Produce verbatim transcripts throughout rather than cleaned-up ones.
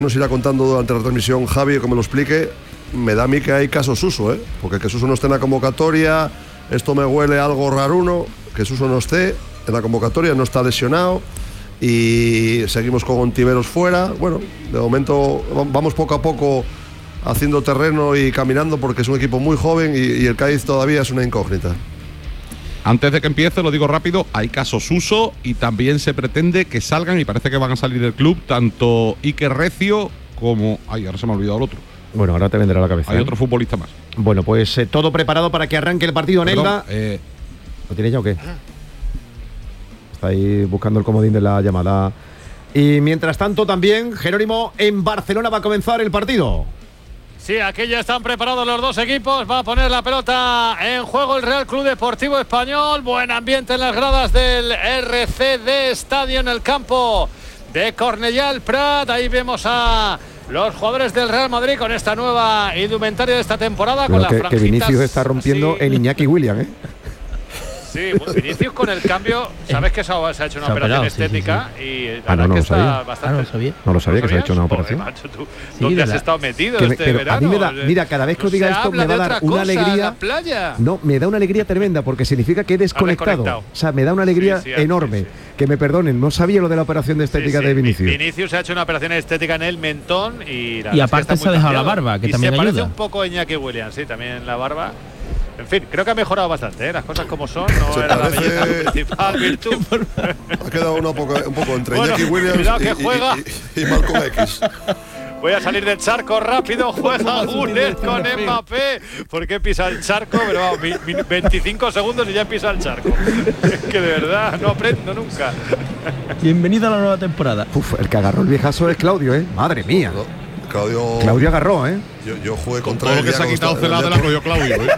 Nos irá contando durante la transmisión Javi, que me lo explique. Me da a mí que hay caso Suso, ¿eh? Porque que Suso no esté en la convocatoria, esto me huele algo raruno, que Suso no esté en la convocatoria, no está lesionado y seguimos con Ontiveros fuera. Bueno, de momento vamos poco a poco haciendo terreno y caminando porque es un equipo muy joven y, y el Cádiz todavía es una incógnita. Antes de que empiece, lo digo rápido, hay casos uso y también se pretende que salgan, y parece que van a salir del club, tanto Iker Recio como... Ay, ahora se me ha olvidado el otro. Bueno, ahora te vendrá la cabeza. Hay ¿eh? otro futbolista más. Bueno, pues eh, todo preparado para que arranque el partido en Elda. Eh, ¿Lo tiene ya o qué? Está ahí buscando el comodín de la llamada. Y mientras tanto también, Jerónimo, en Barcelona va a comenzar el partido. Sí, aquí ya están preparados los dos equipos. Va a poner la pelota en juego el Real Club Deportivo Español. Buen ambiente en las gradas del R C D Estadio, en el campo de Cornellà el Prat. Ahí vemos a los jugadores del Real Madrid con esta nueva indumentaria de esta temporada. Bueno, con que, las que Vinicius está rompiendo así. En Iñaki Williams, ¿eh? Sí, Vinicius con el cambio, sabes que se ha, se ha hecho una se ha operación operado, estética sí, sí, y la ah, no, verdad no que lo está sabía. bastante. Ah, no lo sabía. No lo sabía que se ha hecho una Joder, operación. macho, ¿tú, Sí, ¿dónde has la... estado metido Que me, este pero verano? a mí me da, mira, cada vez que no os diga se esto habla me va a de dar otra una cosa, alegría. la playa. No, me da una alegría tremenda porque significa que he desconectado. desconectado. O sea, me da una alegría Sí, sí, enorme. sí, sí. Que me perdonen, no sabía lo de la operación de estética Sí, sí. de Vinicius. Vinicius se ha hecho una operación estética en el mentón y, la Y verdad aparte es que se ha está muy dejado la cambiado. barba, que y también se parece ayuda. un poco a Iñaki Williams, sí, también la barba. En fin, creo que ha mejorado bastante, ¿eh? Las cosas como son, no Se era parece- la belleza principal virtud. Ha quedado una poco, un poco entre Bueno, Iñaki Williams cuidado y, que y- juega. y- y Malcolm X. Voy a salir del charco rápido, juega Guller con Mbappé. ¿Por qué pisa el charco? Pero vamos, mi, mi veinticinco segundos y ya pisa el charco. Es que de verdad no aprendo nunca. Bienvenido a la nueva temporada. Uf, el que agarró el viejazo es Claudio, ¿eh? Madre mía. Claudio, Claudio agarró, ¿eh? yo, yo jugué contra todo él. lo que ya se ha cuando quitado estaba en Celada el la cogió Claudio, ¿eh?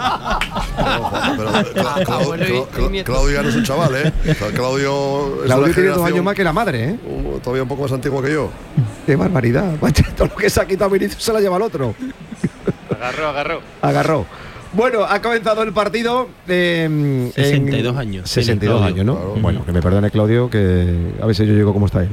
Pero Cla- Cla- Bueno, y- Cla- Cla- y- Claudio ya no es un chaval, ¿eh? O sea, Claudio es Claudio una tiene dos generación, años más que la madre, ¿eh? un- todavía un poco más antiguo que yo. Qué barbaridad. Macho, todo lo que se ha quitado Vinicius se la lleva al otro. Agarró, agarró. Agarró. Bueno, ha comenzado el partido. Eh, sesenta y dos en- años sesenta y tiene dos Claudio. años, ¿no? Claro. Bueno, que me perdone Claudio, que a ver si yo llego como está él.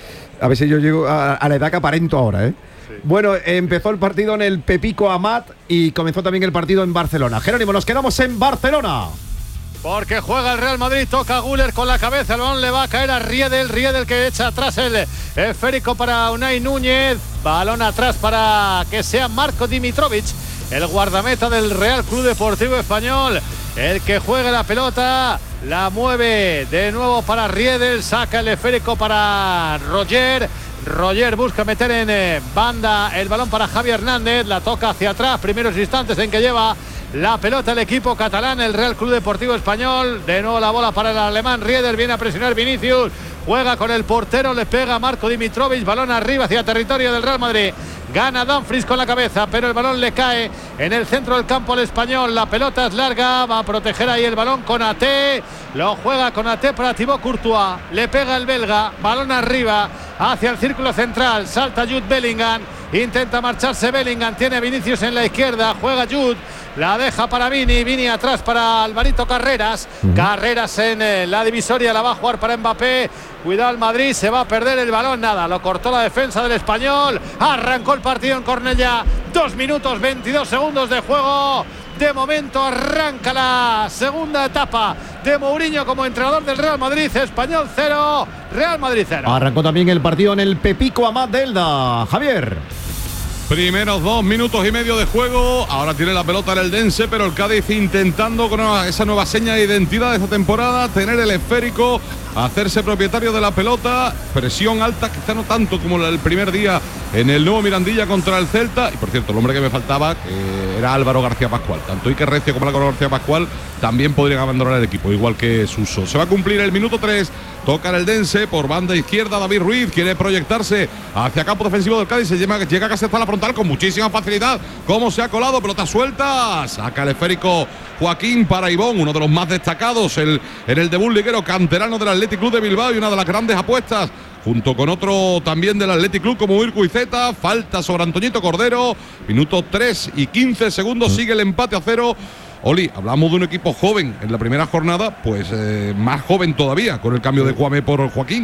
A ver si yo llego a, a la edad que aparento ahora, ¿eh? Sí. Bueno, empezó el partido en el Pepico Amat y comenzó también el partido en Barcelona. Jerónimo, nos quedamos en Barcelona. Porque juega el Real Madrid, toca Guller con la cabeza, el balón le va a caer a Riedel, Riedel que echa atrás el esférico para Unai Núñez, balón atrás para que sea Marco Dimitrovic, el guardameta del Real Club Deportivo Español, el que juega la pelota, la mueve de nuevo para Riedel, saca el esférico para Roger. Roger busca meter en eh, banda el balón para Javi Hernández, la toca hacia atrás, primeros instantes en que lleva la pelota el equipo catalán, el Real Club Deportivo Español. De nuevo la bola para el alemán Rieder, viene a presionar Vinicius, juega con el portero, le pega Marco Dimitrovic, balón arriba hacia territorio del Real Madrid. Gana Dumfries con la cabeza, pero el balón le cae en el centro del campo al español. La pelota es larga, va a proteger ahí el balón con A T. Lo juega con A T para Thibaut Courtois. Le pega el belga, balón arriba hacia el círculo central. Salta Jude Bellingham, intenta marcharse Bellingham, tiene a Vinicius en la izquierda, juega Jude. La deja para Vini, Vini atrás para Alvarito Carreras. Uh-huh. Carreras en eh, la divisoria, la va a jugar para Mbappé. Cuidado el Madrid, se va a perder el balón. Nada, lo cortó la defensa del español. Arrancó el partido en Cornellà. Dos minutos, veintidós segundos de juego. De momento arranca la segunda etapa de Mourinho como entrenador del Real Madrid. Español cero, Real Madrid cero. Arrancó también el partido en el Pepico Amat de Elda. Javier. Primeros dos minutos y medio de juego. Ahora tiene la pelota en el Dense, pero el Cádiz intentando con esa nueva seña de identidad de esta temporada, tener el esférico, hacerse propietario de la pelota. Presión alta, quizá no tanto como el primer día en el nuevo Mirandilla contra el Celta. Y por cierto, el hombre que me faltaba que era Álvaro García Pascual. Tanto Iker Recio como Álvaro García Pascual también podrían abandonar el equipo, igual que Suso. Se va a cumplir el minuto tres. Toca el Dense por banda izquierda. David Ruiz quiere proyectarse hacia campo defensivo del Cádiz. Se llega, llega casi hasta la frontal con muchísima facilidad. Cómo se ha colado, pelota suelta. Saca el esférico Joaquín para Ibón, uno de los más destacados el, en el debut liguero, canterano del Athletic Club de Bilbao y una de las grandes apuestas, junto con otro también del Athletic Club como Irku Izeta. Falta sobre Antoñito Cordero. Minuto tres y quince segundos. Sigue el empate a cero. Oli, hablamos de un equipo joven en la primera jornada, pues eh, más joven todavía con el cambio de Juamé por Joaquín.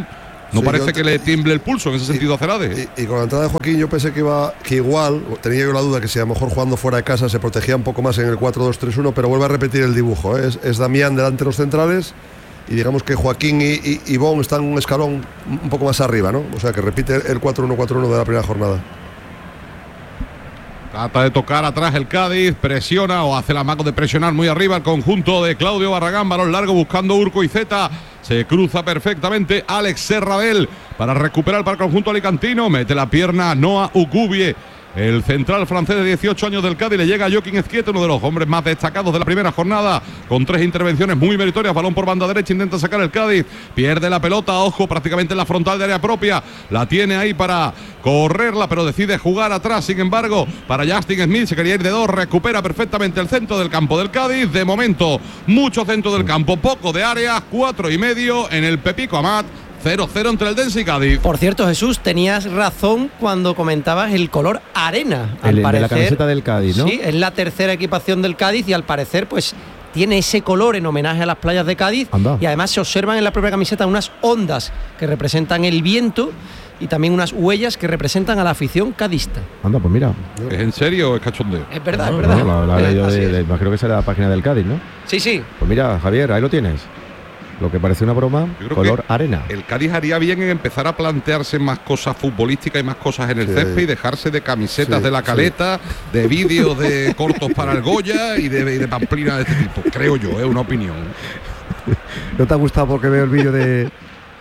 No Sí, parece yo- que le tiemble el pulso en ese sentido a Celades. Y, y con la entrada de Joaquín yo pensé que iba que igual, tenía yo la duda que si a lo mejor jugando fuera de casa se protegía un poco más en el cuatro dos tres uno, pero vuelve a repetir el dibujo, ¿eh? es, es Damián delante de los centrales y digamos que Joaquín y, y, y Bon están un escalón un poco más arriba, ¿no? O sea que repite el cuatro uno cuatro uno de la primera jornada. Trata de tocar atrás el Cádiz, presiona o hace la mano de presionar muy arriba el conjunto de Claudio Barragán, balón largo buscando Urco y Zeta, se cruza perfectamente Alex Serradell para recuperar para el conjunto alicantino, mete la pierna Noah Ukubie, el central francés de dieciocho años del Cádiz, le llega a Joaquín Ezquieto, uno de los hombres más destacados de la primera jornada, con tres intervenciones muy meritorias, balón por banda derecha, intenta sacar el Cádiz, pierde la pelota, ojo, prácticamente en la frontal de área propia, la tiene ahí para correrla, pero decide jugar atrás, sin embargo, para Justin Smith, se quería ir de dos, recupera perfectamente el centro del campo del Cádiz, de momento, mucho centro del campo, poco de área, cuatro y medio en el Pepico Amat, cero cero entre el Dense y Cádiz. Por cierto, Jesús, tenías razón cuando comentabas el color arena. El, Al el parecer, de la camiseta del Cádiz, ¿no? Sí, es la tercera equipación del Cádiz y al parecer, pues tiene ese color en homenaje a las playas de Cádiz. Anda. Y además se observan en la propia camiseta unas ondas que representan el viento y también unas huellas que representan a la afición cadista. Anda, pues mira. ¿Es en serio o es cachondeo? Es verdad, es No, verdad. la, la, Eh, yo así de, es. de- imagino que será la página del Cádiz, ¿no? Sí, sí. Pues mira, Javier, ahí lo tienes. Lo que parece una broma, Yo creo color que arena. El Cádiz haría bien en empezar a plantearse más cosas futbolísticas y más cosas en el Sí. césped y dejarse de camisetas Sí, de la sí. caleta, de vídeos de cortos para el Goya y de, y de pamplina de este tipo. Creo yo, es una opinión. ¿No te ha gustado porque veo el vídeo de.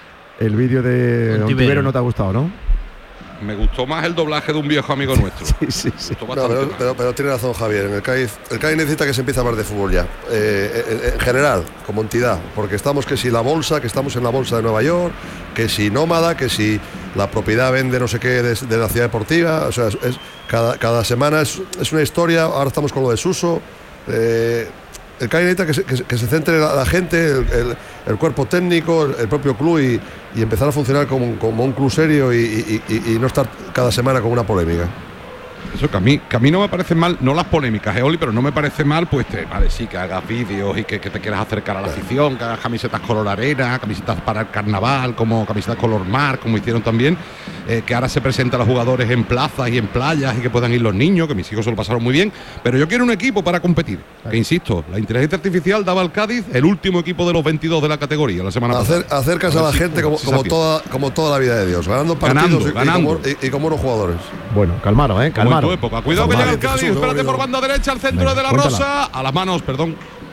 El vídeo de Ontivero. Ontivero no te ha gustado, ¿no? Me gustó más el doblaje de un viejo amigo nuestro. Sí, sí, sí. Me gustó No, bastante pero, más. pero, pero tiene razón Javier, en el Cádiz, el Cádiz necesita que se empiece a hablar de fútbol ya, eh, en, en general, como entidad, porque estamos que si la bolsa, que estamos en la bolsa de Nueva York, que si nómada, que si la propiedad vende no sé qué de, de la ciudad deportiva, o sea, es, es- cada, cada semana es, es una historia, ahora estamos con lo de Suso, eh, el Cádiz necesita que se, que se- que se centre la, la gente, el, el- el cuerpo técnico, el, el propio club y, y empezar a funcionar como, como un club serio y, y- y- y no estar cada semana con una polémica. Eso que a mí, que a mí no me parece mal, no las polémicas, Eoli, pero no me parece mal, pues te, vale, sí, que hagas vídeos y que, que te quieras acercar a la afición, que hagas camisetas color arena, camisetas para el carnaval, como camisetas color mar, como hicieron también, eh, que ahora se presentan los jugadores en plazas y en playas y que puedan ir los niños, que mis hijos se lo pasaron muy bien, pero yo quiero un equipo para competir, que insisto, la inteligencia artificial daba al Cádiz el último equipo de los veintidós de la categoría la semana Hacer, pasada. acercas a A la ver si- gente como, si se como, hacía. toda, como toda la vida de Dios, ganando Ganando, partidos y- ganando. Y, como, y- y como unos jugadores. Bueno, calmaros, ¿eh? Como en Calmaros. tu época. Cuidado que Vale, llega el Cádiz, Jesús, espérate no, por no. banda derecha al centro Venga, de la cuéntala. Rosa, a las manos, perdón.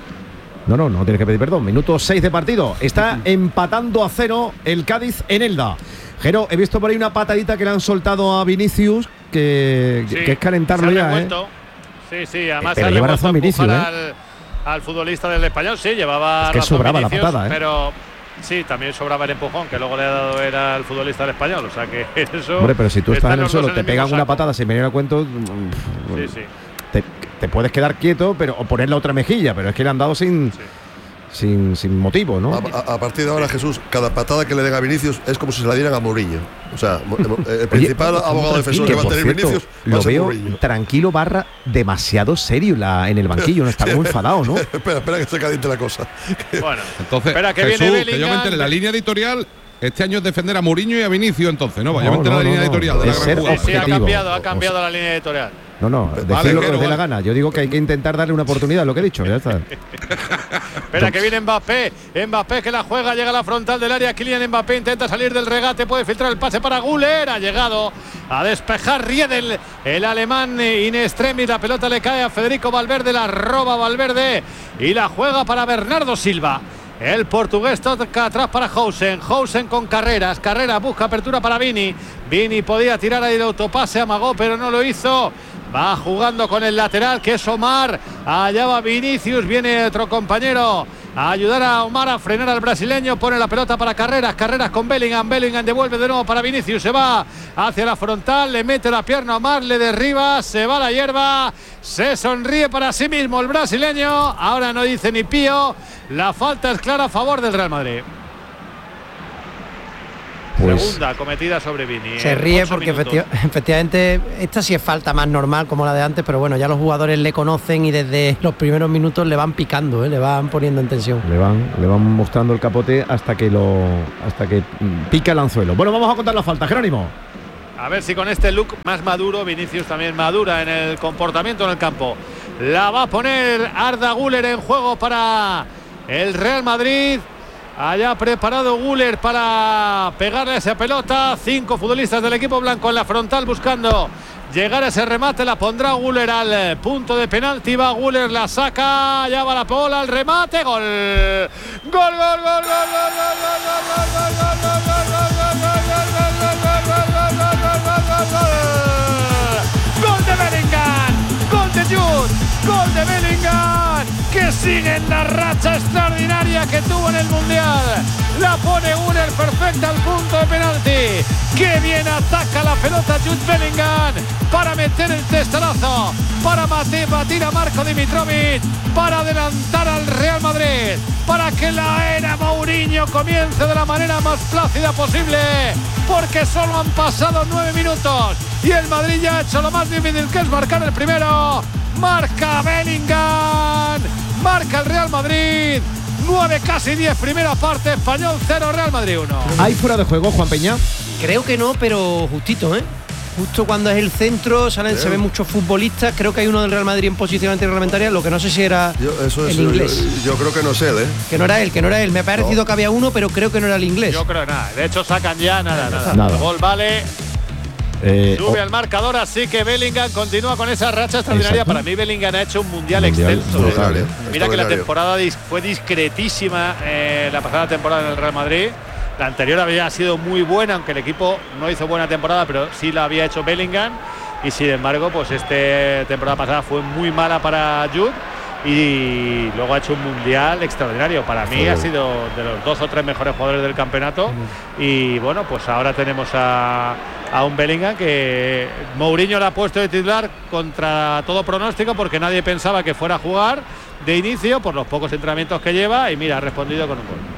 No, no, no tienes que pedir perdón. Minuto seis de partido. Está empatando a cero el Cádiz en Elda. Jero, he visto por ahí una patadita que le han soltado a Vinicius, que, Sí, que es calentarlo se ha ya, ¿eh? revuelto. Sí, sí, además Pero se ha lleva revuelto razón a empujar Vinicius, al, al futbolista del Español. Sí, llevaba Es que razón sobraba la Vinicius, patada, ¿eh? pero sí, también sobraba el empujón que luego le ha dado era el futbolista del Español. O sea que eso. Hombre, pero si tú estás en el los dos suelo, te mismo pegan una saco. patada sin venir a cuento, Sí, sí. te, te puedes quedar quieto, pero o poner la otra mejilla, pero es que le han dado sin, Sí. sin, sin motivo, ¿no? A, a- a partir de ahora, Jesús, cada patada que le den a Vinicius es como si se la dieran a Mourinho. O sea, mo- mo- el principal Oye, abogado defensor que que va a por tener cierto, Vinicius va lo a ser veo Mourinho. tranquilo barra demasiado serio la, en el banquillo, no está muy enfadado, ¿no? espera, espera que se caliente la cosa. Bueno, Entonces, espera que Jesús, viene que yo me Bellingham. enteré, la línea editorial este año es defender a Mourinho y a Vinicius, entonces, ¿no? Vaya, No, me enteré no, la línea no, no. editorial de la Es gran ser jugada. Sí, sí, ha objetivo. cambiado, ha O cambiado la línea editorial. No, no, decir Vale, lo que Jero, os dé la vale. gana. Yo digo que hay que intentar darle una oportunidad, lo que he dicho, ya está. Espera que viene Mbappé. Mbappé que la juega, llega a la frontal del área. Kylian Mbappé intenta salir del regate, puede filtrar el pase para Güler. Ha llegado a despejar Riedel, el alemán in extremis. La pelota le cae a Federico Valverde, la roba Valverde y la juega para Bernardo Silva. El portugués toca atrás para Housen. Housen con Carreras. Carreras busca apertura para Vini. Vini podía tirar ahí el autopase, amagó, pero no lo hizo. Va jugando con el lateral que es Omar. Allá va Vinicius. Viene otro compañero a ayudar a Omar a frenar al brasileño. Pone la pelota para Carreras. Carreras con Bellingham. Bellingham devuelve de nuevo para Vinicius. Se va hacia la frontal. Le mete la pierna a Omar. Le derriba. Se va a la hierba. Se sonríe para sí mismo el brasileño. Ahora no dice ni pío. La falta es clara a favor del Real Madrid. Pues- segunda cometida sobre Vini. Se en ríe ocho porque minutos. efecti- efectivamente esta sí es falta más normal como la de antes, pero bueno, ya los jugadores le conocen y desde los primeros minutos le van picando, ¿eh? Le van poniendo en tensión. Le van, le van mostrando el capote hasta que lo hasta que mm, pica el anzuelo. Bueno, vamos a contar la falta, Jerónimo. A ver si con este look más maduro, Vinicius también madura en el comportamiento en el campo. La va a poner Arda Güler en juego para el Real Madrid. Allá preparado Güler para pegarle a esa pelota. Cinco futbolistas del equipo blanco en la frontal buscando llegar a ese remate. La pondrá Güler al punto de penalti. Va Güler, la saca. Ya va la bola al remate. Gol. Gol, gol, gol, gol, gol, gol, gol, gol, gol, gol, gol, gol, gol de Bellingham, gol de Jude, gol de Bellingham, que sigue en la racha extraordinaria que tuvo en el Mundial. La pone Güler perfecta al punto de penalti. Qué bien ataca la pelota Jude Bellingham para meter el testarazo, para batir, batir a Marco Dimitrovic, para adelantar al Real Madrid, para que la era Mourinho comience de la manera más plácida posible, porque solo han pasado nueve minutos y el Madrid ya ha hecho lo más difícil, que es marcar el primero. Marca Bellingham, marca el Real Madrid. nueve, casi diez, primera parte. Español cero, Real Madrid uno. ¿Hay fuera de juego, Juan Peña? Creo que no, pero justito, ¿eh? Justo cuando es el centro, salen, se ven muchos futbolistas. Creo que hay uno del Real Madrid en posición antirreglamentaria. Lo que no sé si era Yo, eso es, el inglés. Yo, yo creo que no es él, ¿eh? Que no era él, que no era él. Me ha parecido No. que había uno, pero creo que no era el inglés. Yo creo nada. De hecho, sacan ya nada, nada. Nada. El gol vale. Eh, Sube oh, al marcador, así que Bellingham continúa con esa racha extraordinaria. Exacto. Para mí Bellingham ha hecho un mundial, Mundial excelso. brutal, ¿eh? ¿eh? Mira que la Extraordinario. temporada dis- fue discretísima eh, la pasada temporada en el Real Madrid. La anterior había sido muy buena, aunque el equipo no hizo buena temporada, pero sí la había hecho Bellingham. Y sin embargo, pues esta temporada pasada fue muy mala para Jude. Y luego ha hecho un mundial extraordinario. Para mí Sí. ha sido de los dos o tres mejores jugadores del campeonato. Y bueno, pues ahora tenemos a, a un Bellingham que Mourinho le ha puesto de titular contra todo pronóstico, porque nadie pensaba que fuera a jugar de inicio por los pocos entrenamientos que lleva. Y mira, ha respondido con un gol.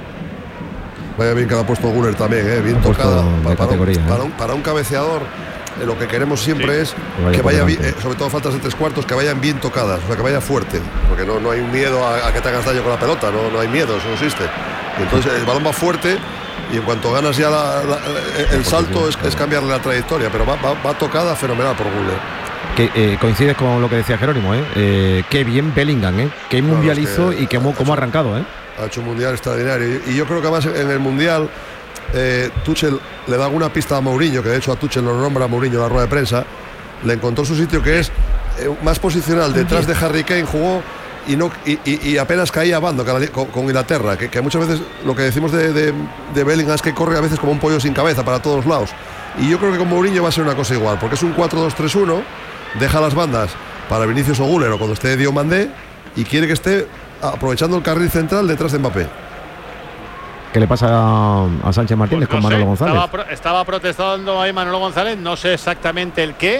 Vaya bien que lo ha puesto Güler también, ¿eh? Bien Ha puesto tocada. de Pa- para, categoría, un, ¿eh? para, un, para un cabeceador, eh, lo que queremos siempre Sí. es Que vaya que por vaya bien, delante. eh, sobre todo faltas de tres cuartos, que vayan bien tocadas, o sea, que vaya fuerte, porque no, no hay un miedo a, a que te hagas daño con la pelota, no, no hay miedo, eso no existe. Y entonces el balón va fuerte y en cuanto ganas ya la- la- el salto es, es cambiarle la trayectoria, pero va, va, va tocada fenomenal por Güler. que eh, coincides con lo que decía Jerónimo, ¿eh? Eh, qué bien Bellingham, ¿eh? Qué mundial es que hizo y cómo, cómo ha arrancado, ¿eh? Ha hecho un mundial extraordinario. Y, y yo creo que además en el mundial eh, Tuchel le da alguna pista a Mourinho, que de hecho a Tuchel lo nombra Mourinho en la rueda de prensa. Le encontró su sitio, que es eh, más posicional. Detrás de Harry Kane jugó y, no, y, y- y apenas caía a bando con, con Inglaterra. Que, que muchas veces lo que decimos de, de, de Bellingham es que corre a veces como un pollo sin cabeza para todos lados. Y yo creo que con Mourinho va a ser una cosa igual, porque es un cuatro dos tres uno, deja las bandas para Vinicius o Güler o cuando esté Diomandé y quiere que esté aprovechando el carril central detrás de Mbappé. ¿Qué le pasa a, a Sánchez Martínez Pues con no sé, Manolo González? Estaba, pro- estaba protestando ahí Manolo González, no sé exactamente el qué.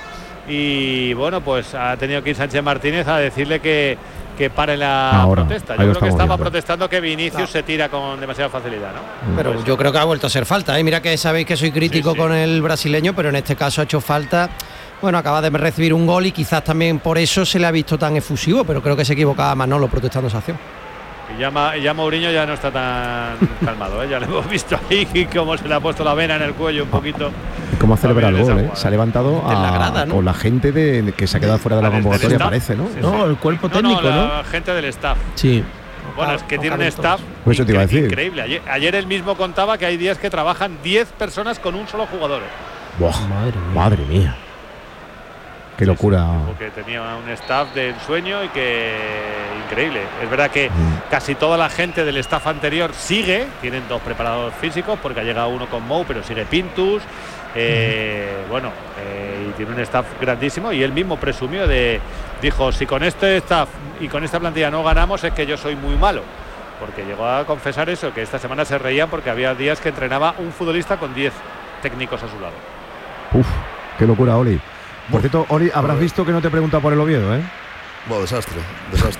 Y bueno, pues ha tenido que ir Sánchez Martínez a decirle que, que pare la Ahora, protesta. ahí Yo lo creo que estamos estaba viendo. protestando que Vinicius No. se tira con demasiada facilidad, ¿no? Pero Pues- yo creo que ha vuelto a ser falta, ¿eh? Mira que sabéis que soy crítico Sí, sí. con el brasileño, pero en este caso ha hecho falta. Bueno, acaba de recibir un gol y quizás también por eso se le ha visto tan efusivo, pero creo que se equivocaba Manolo protestando esa acción. Y ya, Ma- y ya Mourinho ya no está tan calmado, ¿eh? Ya lo hemos visto ahí cómo se le ha puesto la vena en el cuello un poquito. ¿Cómo ha celebrado el También gol? esa ¿eh? jugada. Se ha levantado En la a- grada, ¿no? con la gente de, de que se ha quedado fuera de la Ah, del- del convocatoria, staff. parece, ¿no? Sí, No, el cuerpo No, no, técnico, ¿no? la gente del staff. Sí. Bueno, es que No tiene un caben staff todos. Pues eso te iba a incre- decir. increíble. Ayer, ayer él mismo contaba que hay días que trabajan diez personas con un solo jugador. Buah, Madre mía. madre mía. Qué locura. Porque tenía un staff de ensueño y que increíble. Es verdad que Mm. casi toda la gente del staff anterior sigue, tienen dos preparadores físicos, porque ha llegado uno con Mou, pero sigue Pintus. Eh, bueno, eh, y tiene un staff grandísimo y él mismo presumió de, dijo, si con este staff y con esta plantilla no ganamos es que yo soy muy malo. Porque llegó a confesar eso, que esta semana se reían porque había días que entrenaba un futbolista con diez técnicos a su lado. Uf, qué locura, Oli. Por cierto, Oli, habrás visto que no te he preguntado por el Oviedo, ¿eh? Bueno, desastre, desastre.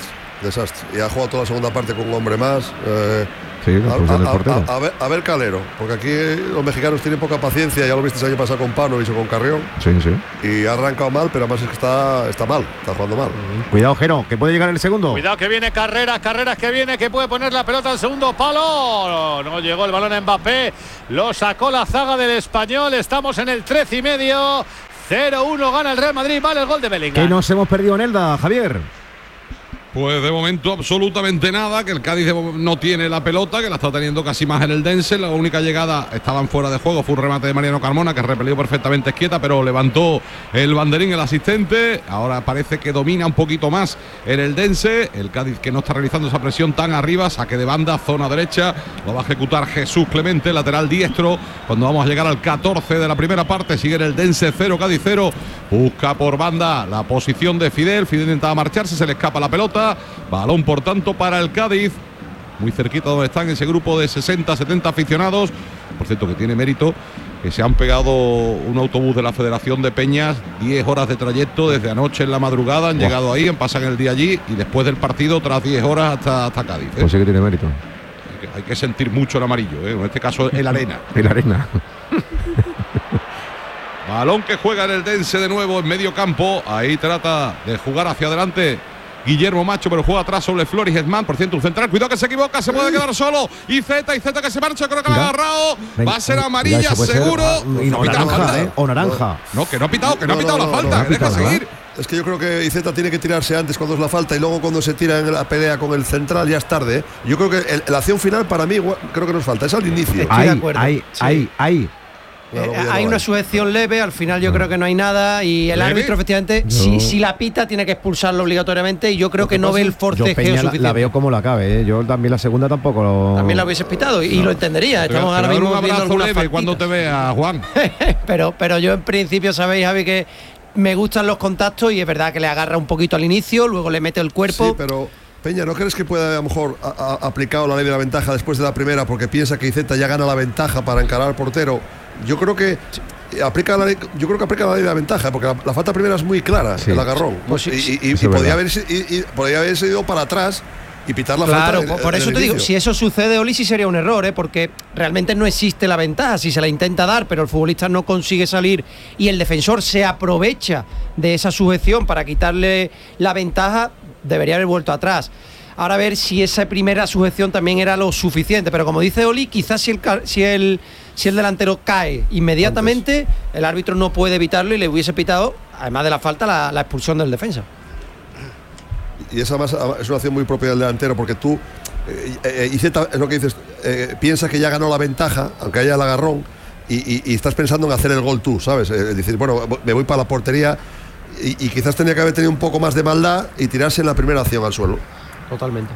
desastre. Y ha jugado toda la segunda parte con un hombre más. Eh, Sí, a, pues en el a- portero. a- a ver, a ver Calero, porque aquí los mexicanos tienen poca paciencia, ya lo viste el año pasado con Pano y con Carrión, Sí, sí. y ha arrancado mal, pero además es que está, está mal, está jugando mal. Cuidado, Jero, que puede llegar el segundo. Cuidado que viene Carreras, Carreras que viene, que puede poner la pelota al segundo palo. No llegó el balón a Mbappé, lo sacó la zaga del Español. Estamos en el trece y medio. cero uno gana el Real Madrid, vale el gol de Bellingham. Que nos hemos perdido en Elda, Javier. Pues de momento absolutamente nada, que el Cádiz de mo- no tiene la pelota, que la está teniendo casi más en el Dense. La única llegada estaban fuera de juego, fue un remate de Mariano Carmona que repelió perfectamente Esquieta, pero levantó el banderín el asistente. Ahora parece que domina un poquito más en el Dense. El Cádiz que no está realizando esa presión tan arriba, saque de banda, zona derecha, lo va a ejecutar Jesús Clemente, lateral diestro. Cuando vamos a llegar al catorce de la primera parte, sigue en el Dense cero, Cádiz cero. Busca por banda la posición de Fidel. Fidel intentaba marcharse, se le escapa la pelota. Balón, por tanto, para el Cádiz. Muy cerquita donde están ese grupo de sesenta, setenta aficionados. Por cierto, que tiene mérito que se han pegado un autobús de la Federación de Peñas, diez horas de trayecto desde anoche en la madrugada. Han Buah. llegado ahí, han pasado el día allí y después del partido otras diez horas hasta, hasta Cádiz. ¿eh? Pues sí que tiene mérito. Hay que, hay que sentir mucho el amarillo, ¿eh? En este caso el arena. El arena. Balón que juega en el Dense de nuevo en medio campo. Ahí trata de jugar hacia adelante Guillermo Macho, pero juega atrás sobre Floris Edman. Por cierto, un central. Cuidado que se equivoca, se puede quedar solo. Y Z, y Z que se marcha, creo que lo ha Venga. agarrado. Venga. Va a ser Ya, amarilla, eso puede ser. seguro. Ah, y No o pita la naranja, falta. ¿eh? O naranja. No, que no ha pitado, que no, ha No, pitado no, la no, falta. no, que deja no ha pitado, seguir. Es que yo creo que Iceta tiene que tirarse antes cuando es la falta y luego cuando se tira en la pelea con el central ya es tarde. ¿eh? Yo creo que el- la acción final para mí igual- creo que nos falta, es al inicio. Estoy de Ahí, acuerdo. ahí, Sí. ahí, ahí. Claro, Eh, ya no hay una hay. sujeción leve, al final yo creo que no hay nada y el ¿Leve? árbitro efectivamente, Yo- si, si la pita tiene que expulsarlo obligatoriamente y yo creo Lo que que no pasa- ve el Yo forcejeo Peña la, suficiente. la veo como la cabe, ¿eh? Yo también la segunda tampoco lo... También la hubiese pitado y, y lo entendería. Te Estamos voy a ahora dar mismo un viendo abrazo algunas leve cuando te faltitas. vea, Juan. pero, pero yo en principio sabéis, Javi, que me gustan los contactos y es verdad que le agarra un poquito al inicio, luego le mete el cuerpo. Sí, pero Peña, ¿no crees que puede a lo mejor ha, ha aplicado la ley de la ventaja después de la primera porque piensa que Iceta ya gana la ventaja para encarar al portero? Yo creo que aplica la ley, yo creo que aplica la ley de la ventaja porque la, la falta primera es muy clara, Sí. el agarrón. Pues sí, y, sí. y- y Eso es podía, verdad. haberse, y- y podía haberse ido para atrás y pitar la Claro, falta. por, en- por en eso el te digo, inicio. si eso sucede, Oli, sí sería un error, ¿eh? Porque realmente no existe la ventaja. Si se la intenta dar, pero el futbolista no consigue salir y el defensor se aprovecha de esa sujeción para quitarle la ventaja, debería haber vuelto atrás. Ahora a ver si esa primera sujeción también era lo suficiente, pero como dice Oli, quizás si el, ca- si el, si el delantero cae inmediatamente, el árbitro no puede evitarlo y le hubiese pitado, además de la falta, la, la expulsión del defensa. Y esa más es una acción muy propia del delantero porque tú eh, eh, Iceta, es lo que dices, eh, piensa que ya ganó la ventaja aunque haya el agarrón y, y- y estás pensando en hacer el gol tú, ¿sabes? Eh, dices, bueno, me voy para la portería y, y quizás tenía que haber tenido un poco más de maldad y tirarse en la primera acción al suelo. Totalmente.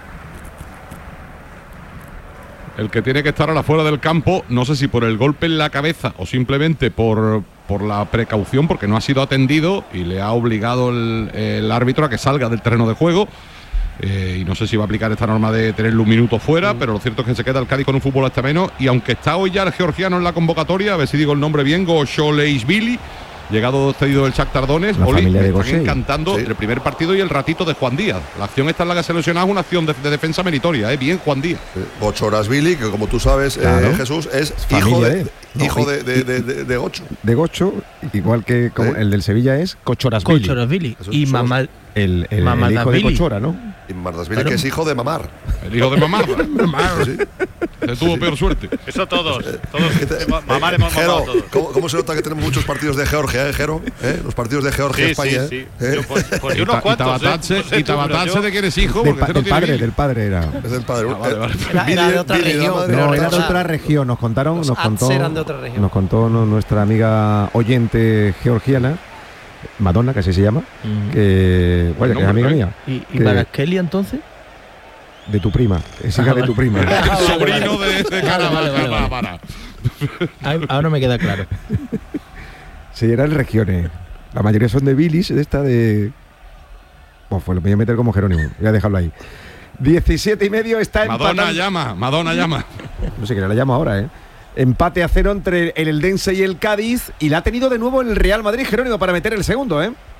El que tiene que estar a la fuera del campo, no sé si por el golpe en la cabeza o simplemente por, por la precaución, porque no ha sido atendido y le ha obligado el, el árbitro a que salga del terreno de juego. Eh, y no sé si va a aplicar esta norma de tenerle un minuto fuera, pero lo cierto es que se queda el Cádiz con un fútbol hasta menos. Y aunque está hoy ya el georgiano en la convocatoria, a ver si digo el nombre bien, Gosholeishvili, llegado cedido del Shakhtar Donetsk, La Oli, familia me de están Gosei. encantando Sí. el primer partido y el ratito de Juan Díaz. La acción esta en la que se lesionaba es una acción de, de defensa meritoria, ¿eh? Bien, Juan Díaz. Gochorasvili, que como tú sabes, Claro. eh, Jesús, es Familia hijo de, de- no, hijo y- de, de, de, de- de Gocho. De Gocho, igual que como ¿Eh? el del Sevilla es Cochorasvili. Cochorasvili. Eso Y somos- mamá. El, el- el hijo de Mamadashvili. Cochora, ¿no? Y Mardasvili, Claro. que es hijo de Mamar. El hijo de mamá. Sí. Se tuvo peor suerte. Eso todos. Todos. Que te- Mamá eh, hemos Jero, mamado todos. ¿cómo, cómo se nota que tenemos muchos partidos de Georgia, eh, Jero? ¿Eh? Los partidos de Georgia, Sí, España. sí, sí. ¿eh? Yo, pues, pues, y Y unos ta- y cuantos, ¿eh? Tabatatse, No sé y tú, pero Tabatatse yo- de quién es hijo, Del, porque pa- ese no del tiene padre, Billy. del padre era. Es del padre. Ah, Era- Eh, era Billy- de otra Billy, la región. madre No, otra era de cosa. otra región. Nos contaron, Los nos contó, Ats eran de otra región. nos contó no- nuestra amiga oyente georgiana, Madonna, que así se llama, Mm. que, vaya, que es amiga mía, ¿Y, y que- Barakelly entonces? de tu prima, es hija Ah, de tu vale. prima. El sobrino de, de Caravaggio. vale, vale, vale. Para, para. Ay, ahora me queda claro. Sí, eran regiones. La mayoría son de bilis, de esta de. Pues, pues lo voy a meter como Jerónimo. Voy a dejarlo ahí. diecisiete y medio está Madonna empatando. llama, Madonna llama. No sé qué la llamo ahora, ¿eh? Empate a cero entre el Eldense y el Cádiz. Y la ha tenido de nuevo el Real Madrid, Jerónimo, para meter el segundo, ¿eh?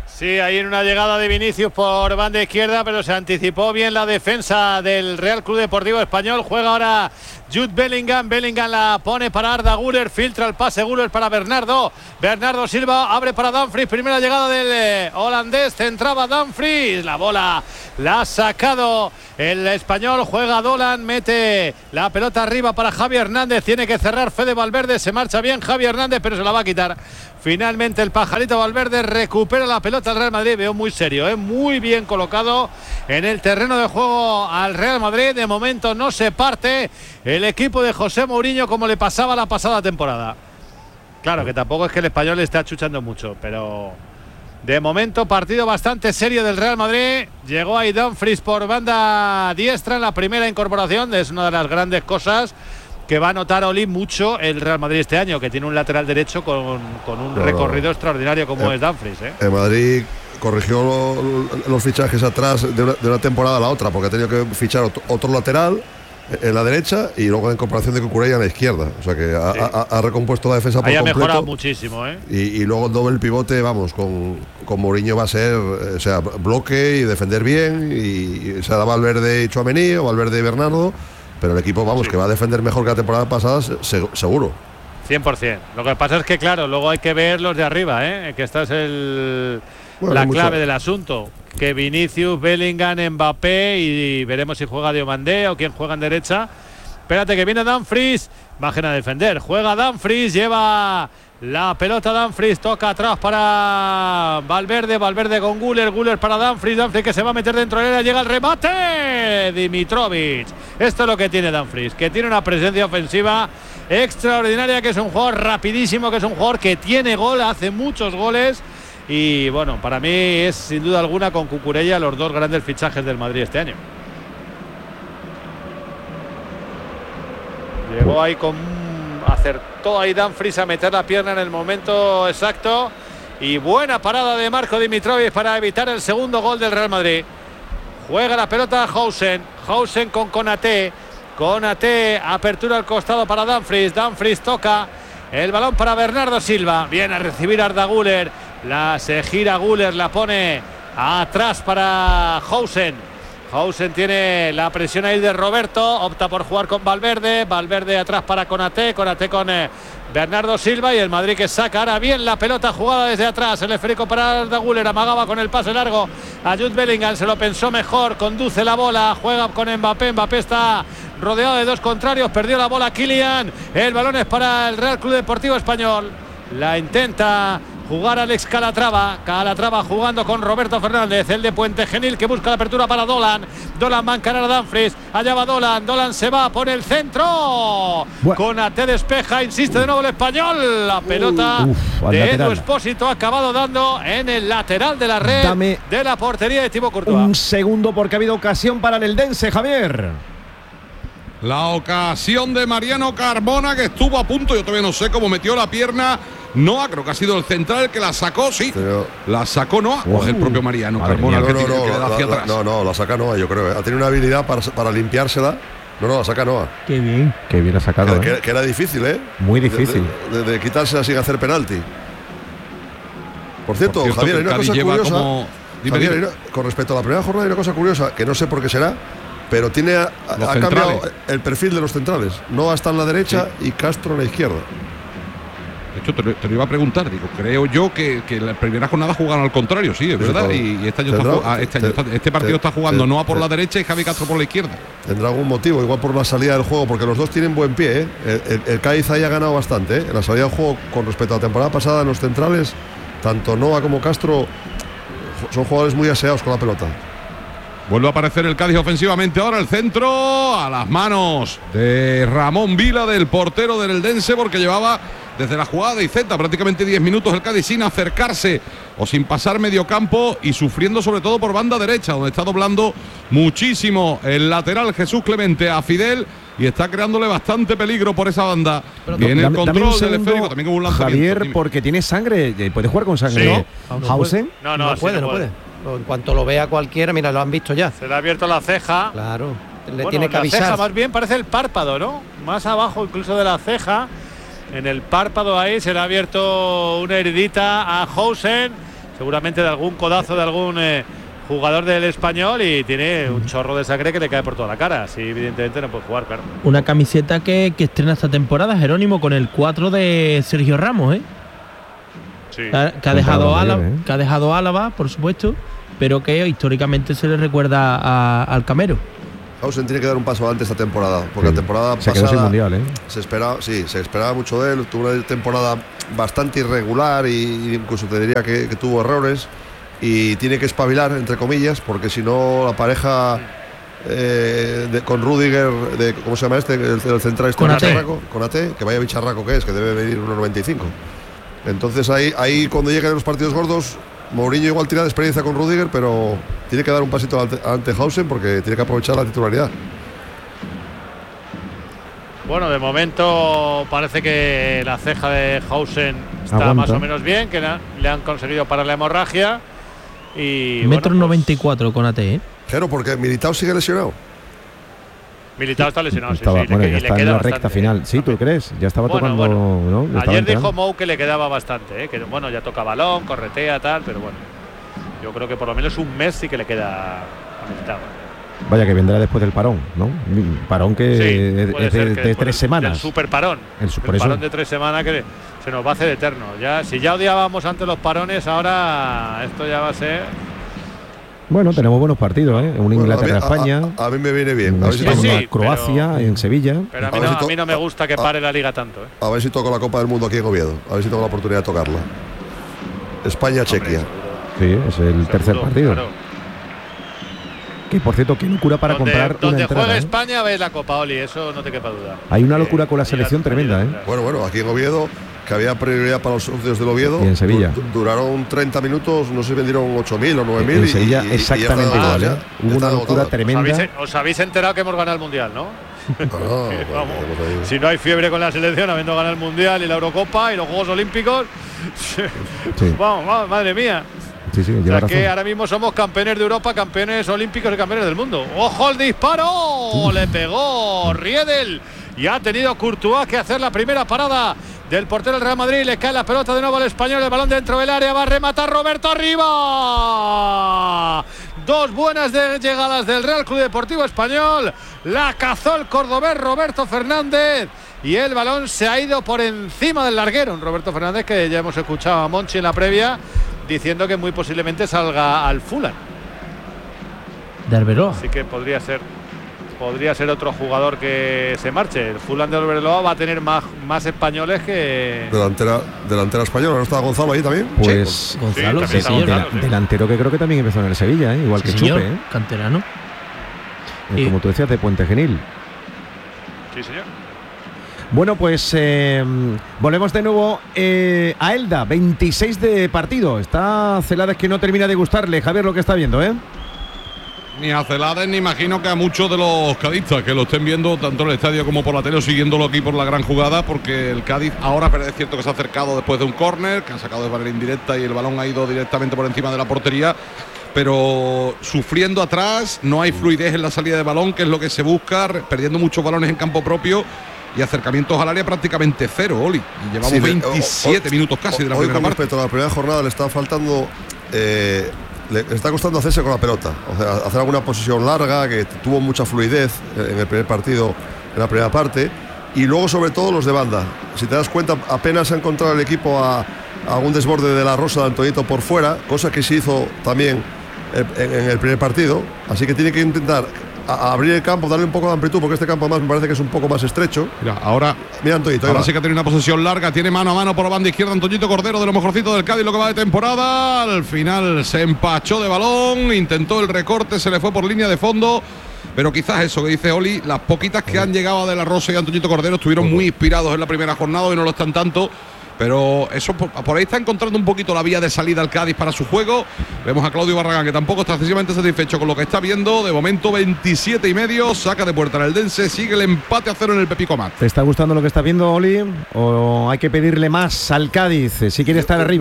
Sí, ahí en una llegada de Vinicius por banda izquierda, pero se anticipó bien la defensa del Real Club Deportivo Español. Juega ahora Jude Bellingham. Bellingham la pone para Arda Güler. Filtra el pase Güler para Bernardo. Bernardo Silva abre para Dumfries. Primera llegada del eh, holandés. Centraba Dumfries. La bola la ha sacado el español. Juega Dolan. Mete la pelota arriba para Javi Hernández. Tiene que cerrar Fede Valverde. Se marcha bien Javi Hernández, pero se la va a quitar. Finalmente el pajarito Valverde recupera la pelota al Real Madrid. Veo muy serio, ¿eh? Muy bien colocado en el terreno de juego al Real Madrid. De momento no se parte el equipo de José Mourinho como le pasaba la pasada temporada. Claro que tampoco es que el español le esté achuchando mucho, pero de momento partido bastante serio del Real Madrid. Llegó ahí Dumfries por banda diestra en la primera incorporación. Es una de las grandes cosas que va a notar Oli mucho el Real Madrid este año, que tiene un lateral derecho con, con un no, recorrido no. extraordinario como eh, es Dumfries. ¿eh? El Madrid corrigió lo, los fichajes atrás de una, de una temporada a la otra, porque ha tenido que fichar otro, otro lateral en la derecha y luego la incorporación de Cucurella en la izquierda. O sea que ha, sí. ha, ha recompuesto la defensa por Ahí completo. Ha mejorado muchísimo. ¿eh? Y, y luego el doble pivote, vamos, con, con Mourinho va a ser, o sea, bloque y defender bien. Y, y será Valverde y Tchouaméni o Valverde y Bernardo. Pero el equipo, vamos, sí. que va a defender mejor que la temporada pasada, se, seguro. cien por ciento. Lo que pasa es que, claro, luego hay que ver los de arriba, ¿eh? Que esta es el, bueno, la clave mucho. del asunto. Que Vinicius, Bellingham, Mbappé y veremos si juega Diomandé o quién juega en derecha. Espérate que viene Dumfries, bajen a defender. Juega Dumfries, lleva la pelota Dumfries, toca atrás para Valverde, Valverde con Güler, Güler para Dumfries, Dumfries que se va a meter dentro de él, llega el remate, Dimitrovic. Esto es lo que tiene Dumfries, que tiene una presencia ofensiva extraordinaria, que es un jugador rapidísimo, que es un jugador que tiene gol, hace muchos goles y bueno, para mí es sin duda alguna con Cucurella los dos grandes fichajes del Madrid este año. Llegó ahí con acertó ahí Dumfries a meter la pierna en el momento exacto y buena parada de Marco Dimitrovic para evitar el segundo gol del Real Madrid. Juega la pelota Hausen, Hausen con Konaté, Konaté apertura al costado para Dumfries, Dumfries toca el balón para Bernardo Silva, viene a recibir Arda Güler, la se gira Güler, la pone atrás para Hausen. Hausen tiene la presión ahí de Roberto, opta por jugar con Valverde, Valverde atrás para Konaté, Konaté con eh, Bernardo Silva y el Madrid que saca ahora bien la pelota jugada desde atrás, el esférico para Arda Güler, amagaba con el pase largo a Jude Bellingham, se lo pensó mejor, conduce la bola, juega con Mbappé, Mbappé está rodeado de dos contrarios, perdió la bola Kylian, el balón es para el Real Club Deportivo Español, la intenta jugar Alex Calatrava, Calatrava jugando con Roberto Fernández, el de Puente Genil que busca la apertura para Dolan, Dolan va a encarar a Dumfries, allá va Dolan, Dolan se va por el centro, bueno. Konaté despeja, insiste de nuevo el español, la pelota uh, uf, de Edu Expósito ha acabado dando en el lateral de la red Dame de la portería de Thibaut Courtois. Un segundo porque ha habido ocasión para el Eldense, Javier. La ocasión de Mariano Carmona que estuvo a punto, yo todavía no sé cómo metió la pierna Noah, creo que ha sido el central el que la sacó, sí. Pero la sacó Noah o es el propio Mariano Carmona no, que, no, tiene, no, que le da hacia la, atrás. No, no, la saca Noah, yo creo. ¿eh? Ha tenido una habilidad para, para limpiársela. No, no, la saca Noah. Qué bien. Qué bien ha sacado. Que, ¿eh? que, que era difícil, ¿eh? Muy difícil. De, de, de, de quitársela sin hacer penalti. Por cierto, por cierto Javier, hay una cosa curiosa. Como... Dime, Javier, dime. Una, con respecto a la primera jornada, hay una cosa curiosa que no sé por qué será. Pero tiene ha, ha cambiado el perfil de los centrales. Noah está en la derecha sí. y Castro en la izquierda. De hecho, te, te lo iba a preguntar. Digo, creo yo que, que la primera jornada jugaron al contrario, sí, es verdad. Y, y este, año tendrá, está, este, año está, este partido está jugando Noah por la derecha y Javi Castro por la izquierda. Tendrá algún motivo, igual por la salida del juego, porque los dos tienen buen pie. ¿eh? El, el, el Cádiz ahí ha ganado bastante. ¿eh? En la salida del juego, con respecto a la temporada pasada, en los centrales, tanto Noah como Castro son jugadores muy aseados con la pelota. Vuelve a aparecer el Cádiz ofensivamente. Ahora el centro a las manos de Ramón Vila, del portero del Eldense, porque llevaba desde la jugada de Iceta prácticamente diez minutos el Cádiz sin acercarse o sin pasar medio campo y sufriendo sobre todo por banda derecha, donde está doblando muchísimo el lateral Jesús Clemente a Fidel y está creándole bastante peligro por esa banda. Pero Viene dame, el control del esférico, también hubo un lanzamiento. Javier, Dime. porque tiene sangre, puede jugar con sangre. ¿Sí? ¿No? ¿Hausen? No, no, no, no puede, no puede. En cuanto lo vea cualquiera, mira, lo han visto ya. Se le ha abierto la ceja. Claro, le bueno, tiene que avisar. La ceja más bien parece el párpado, ¿no? Más abajo incluso de la ceja. En el párpado ahí se le ha abierto una heridita a Hausen. seguramente de algún codazo de algún eh, jugador del Español, y tiene un chorro de sangre que le cae por toda la cara. Así evidentemente no puede jugar, claro. Una camiseta que, que estrena esta temporada, Jerónimo, con el cuatro de Sergio Ramos, ¿eh? Sí. Que ha, que ha dejado Álava, ¿eh? que ha dejado Álava, por supuesto, pero que históricamente se le recuerda a, al Camero. Hausen tiene que dar un paso adelante esta temporada, porque sí. la temporada se pasada quedó sin mundial, ¿eh? se esperaba, sí, se esperaba mucho de él. Tuvo una temporada bastante irregular y, y incluso te diría que, que tuvo errores, y tiene que espabilar, entre comillas, porque si no la pareja eh, de, con Rudiger, de, ¿cómo se llama este? El, el central este, con bicharraco, con A T, que vaya bicharraco que es, que debe medir uno noventa y cinco. Entonces ahí, ahí cuando lleguen los partidos gordos, Mourinho igual tiene de experiencia con Rudiger, pero tiene que dar un pasito ante Hausen porque tiene que aprovechar la titularidad. Bueno, de momento parece que la ceja de Hausen está Aguanta. más o menos bien, que le han conseguido parar la hemorragia. Y metro bueno, noventa y cuatro pues, con A T, ¿eh? Claro, porque Militao sigue lesionado. Militao está lesionado, estaba, sí, sí, bueno, le, ya le está queda en la bastante, recta final. Sí, ¿tú crees? Ya estaba bueno, tocando. Bueno. ¿no? Ayer dijo Mou que le quedaba bastante, ¿eh? Que bueno, ya toca balón, corretea, tal, pero bueno. Yo creo que por lo menos un mes sí que le queda a Militao. Vaya, que vendrá después del parón, ¿no? Parón que sí, es, es de, de tres el, semanas. El super parón. El, super el parón de tres semanas que se nos va a hacer eterno. Ya, si ya odiábamos antes los parones, ahora esto ya va a ser. Bueno, tenemos buenos partidos, ¿eh? Un Inglaterra-España. Bueno, a, a, a mí me viene bien. A ver si sí, sí, Croacia, pero, en Sevilla. Pero a mí, a, no, si a mí no me gusta que pare a, la liga tanto, ¿eh? A ver si toco la Copa del Mundo aquí en Oviedo. A ver si tengo la oportunidad de tocarla. España-Chequia. Sí, es el seguro, tercer partido. Claro. Que por cierto, qué locura para donde, comprar donde una entrada. Donde juega ¿eh? España ves la Copa, Oli, eso no te quepa duda. Hay una locura con la selección tremenda, ¿eh? Bueno, bueno, aquí en Oviedo, que había prioridad para los socios del Oviedo. Y en Sevilla. Duraron treinta minutos, no sé si vendieron ocho mil o nueve mil. En Sevilla y, exactamente y igual, ¿eh? Hubo una locura tremenda. Os habéis, os habéis enterado que hemos ganado el Mundial, ¿no? No, no, bueno, si no hay fiebre con la selección, habiendo ganado el Mundial y la Eurocopa y los Juegos Olímpicos. Sí. Vamos, vamos, madre mía. Sí, sí, o sea que ahora mismo somos campeones de Europa, campeones olímpicos y campeones del mundo. ¡Ojo el disparo! Uh. Le pegó Riedel y ha tenido Courtois que hacer la primera parada del portero del Real Madrid. Le cae la pelota de nuevo al español, el balón dentro del área, va a rematar Roberto arriba. Dos buenas de llegadas del Real Club Deportivo Español. La cazó el cordobés Roberto Fernández y el balón se ha ido por encima del larguero. Un Roberto Fernández que ya hemos escuchado a Monchi en la previa diciendo que muy posiblemente salga al Fulham de Arbeloa. Así que podría ser podría ser otro jugador que se marche. El Fulham de Arbeloa va a tener más, más españoles que delantera delantera española. ¿No está Gonzalo ahí también? Pues sí, Gonzalo, sí, sí, Gonzalo sí. delantero que creo que también empezó en el Sevilla, ¿eh? Igual sí, que señor, Chupe, ¿eh? Canterano. Eh, como tú decías, de Puente Genil. Sí, señor. Bueno, pues eh, volvemos de nuevo eh, a Elda, veintiséis de partido. Está Celades que no termina de gustarle, Javier, lo que está viendo, ¿eh? Ni a Celades, ni imagino que a muchos de los cadistas que lo estén viendo tanto en el estadio como por la tele, siguiéndolo aquí por la gran jugada, porque el Cádiz ahora es cierto que se ha acercado después de un córner, que han sacado de manera indirecta y el balón ha ido directamente por encima de la portería, pero sufriendo atrás, no hay fluidez en la salida de balón, que es lo que se busca, perdiendo muchos balones en campo propio. Y acercamientos al área prácticamente cero, Oli. Y llevamos sí, veintisiete o, o, minutos casi de la hoy primera con parte. Respecto a la primera jornada le está faltando, eh, le está costando hacerse con la pelota. O sea, hacer alguna posición larga, que tuvo mucha fluidez en el primer partido, en la primera parte. Y luego sobre todo los de banda. Si te das cuenta, apenas ha encontrado el equipo a, a un desborde de la Rosa de Antonito por fuera, cosa que se hizo también en, en el primer partido. Así que tiene que intentar a abrir el campo, darle un poco de amplitud, porque este campo además me parece que es un poco más estrecho. Mira, ahora, Mira Antoñito, ahora sí que tiene una posesión larga, tiene mano a mano por la banda izquierda Antoñito Cordero, de lo mejorcito del Cádiz, lo que va de temporada. Al final se empachó de balón, intentó el recorte, se le fue por línea de fondo. Pero quizás eso que dice Oli, las poquitas que han llegado a De La Rosa y Antoñito Cordero estuvieron muy inspirados en la primera jornada y no lo están tanto. Pero eso por, por ahí está encontrando un poquito la vía de salida al Cádiz para su juego. Vemos a Claudio Barragán, que tampoco está excesivamente satisfecho con lo que está viendo. De momento veintisiete y medio, saca de puerta el Eldense, sigue el empate a cero en el Pepico Mat. ¿Te está gustando lo que está viendo, Oli? ¿O hay que pedirle más al Cádiz si quiere estar arriba?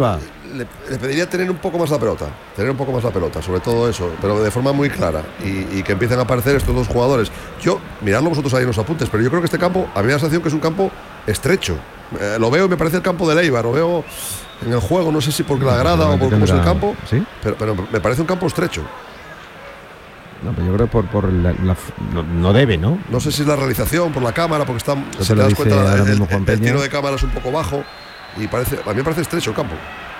le, le pediría tener un poco más la pelota, tener un poco más la pelota, sobre todo eso, pero de forma muy clara y, y que empiecen a aparecer estos dos jugadores. Yo, miradlo vosotros ahí en los apuntes, pero yo creo que este campo, a mí me da la sensación que es un campo estrecho. Eh, lo veo y me parece el campo de Leibar, lo veo en el juego, no sé si porque la grada o por cómo es el campo, ¿sí? pero, pero me parece un campo estrecho. No, pero yo creo que por, por la, la, no, no debe, ¿no? No sé si es la realización, por la cámara, porque está, Eso si te lo das dice cuenta, ahora el, mismo el, Juan el Peña. tiro de cámara es un poco bajo y parece, a mí me parece estrecho el campo.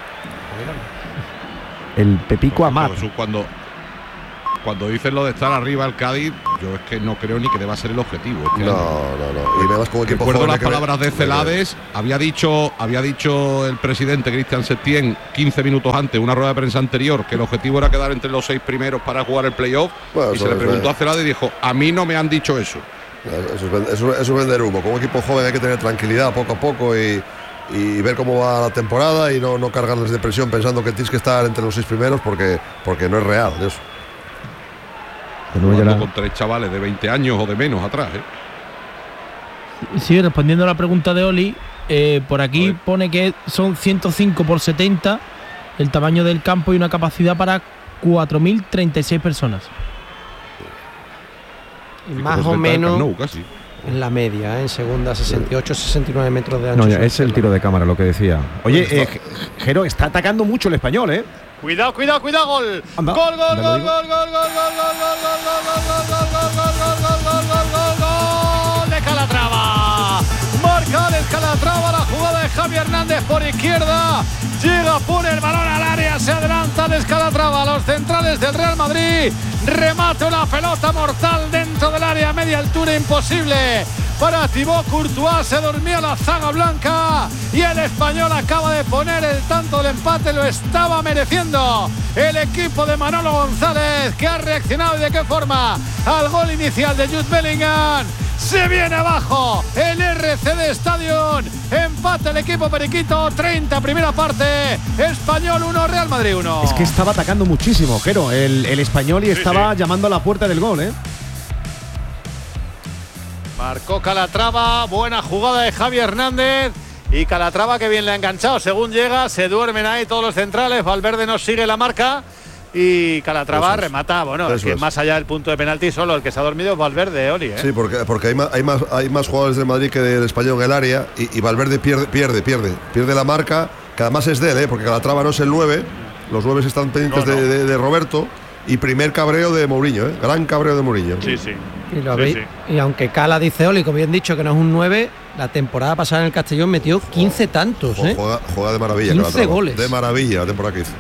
El Pepico Amat. Jesús, cuando, cuando dicen lo de estar arriba el Cádiz, yo es que no creo ni que deba ser el objetivo. Es que No, no, no. Y me vas como equipo recuerdo joven las que me- palabras de Celades. Había dicho, había dicho el presidente Cristian Setién quince minutos antes, una rueda de prensa anterior, que el objetivo era quedar entre los seis primeros para jugar el playoff. Bueno, y eso se le es preguntó verdad. a Celades y dijo: a mí no me han dicho eso. Eso es, ven- eso, eso es vender humo. Como equipo joven hay que tener tranquilidad poco a poco y, y ver cómo va la temporada y no, no cargarles de presión pensando que tienes que estar entre los seis primeros porque, porque no es real eso. Que luego ya Jugando la- con tres chavales de veinte años o de menos atrás. ¿eh? Sí, respondiendo a la pregunta de Oli, eh, por aquí Joder. pone que son ciento cinco por setenta el tamaño del campo y una capacidad para cuatro mil treinta y seis personas. Y Sí, más como o setenta del Camp menos Nou, casi. en la media, ¿eh? En segunda sesenta y ocho, sesenta y nueve metros de ancho. No, ya, suele es el ser tiro de cámara lo que decía. Oye, Pues está. eh, Jero, está atacando mucho el Español, ¿eh? Cuidado, cuidado, cuidado, gol. Anda, Gol, gol, te lo gol, digo. gol, gol, gol, gol, gol, gol, gol, gol, gol, gol, gol, gol, gol, gol, gol, gol, gol, gol de Calatrava. Marca Alex Calatrava, la jugada de Javi Hernández por izquierda. Llega, pone el balón al área, se adelanta Alex Calatrava. Los centrales del Real Madrid. Remate una pelota mortal dentro del área, a media altura, imposible para Thibaut Courtois. Se dormía la zaga blanca y el Español acaba de poner el tanto del empate. Lo estaba mereciendo el equipo de Manolo González, que ha reaccionado y de qué forma al gol inicial de Jude Bellingham. Se viene abajo el R C D Stadium. Empate el equipo periquito. treinta primera parte. Español uno, Real Madrid uno. Es que estaba atacando muchísimo, Jero, el, el Español y estaba llamando a la puerta del gol, ¿eh? Marcó Calatrava. Buena jugada de Javi Hernández. Y Calatrava, que bien le ha enganchado. Según llega, se duermen ahí todos los centrales. Valverde no sigue la marca. Y Calatrava Eso es. remata. Bueno, es Eso que es. más allá del punto de penalti, solo el que se ha dormido es Valverde, Oli. ¿eh? Sí, porque, porque hay, más, hay, más, hay más jugadores del Madrid que del Español en el área y, y Valverde pierde, pierde, pierde. Pierde la marca, que además es de él, ¿eh? Porque Calatrava no es el nueve. Los nueve están pendientes No, no. De, de, de Roberto. Y primer cabreo de Mourinho, ¿eh? Gran cabreo de Mourinho. Sí, sí. Y, lo Sí, habéis- sí. y aunque Cala dice Oli, como bien dicho, que no es un nueve, la temporada pasada en el Castellón metió quince tantos, Jo- ¿eh? Juega, juega de maravilla. quince Calatrava. goles. De maravilla la temporada que hizo.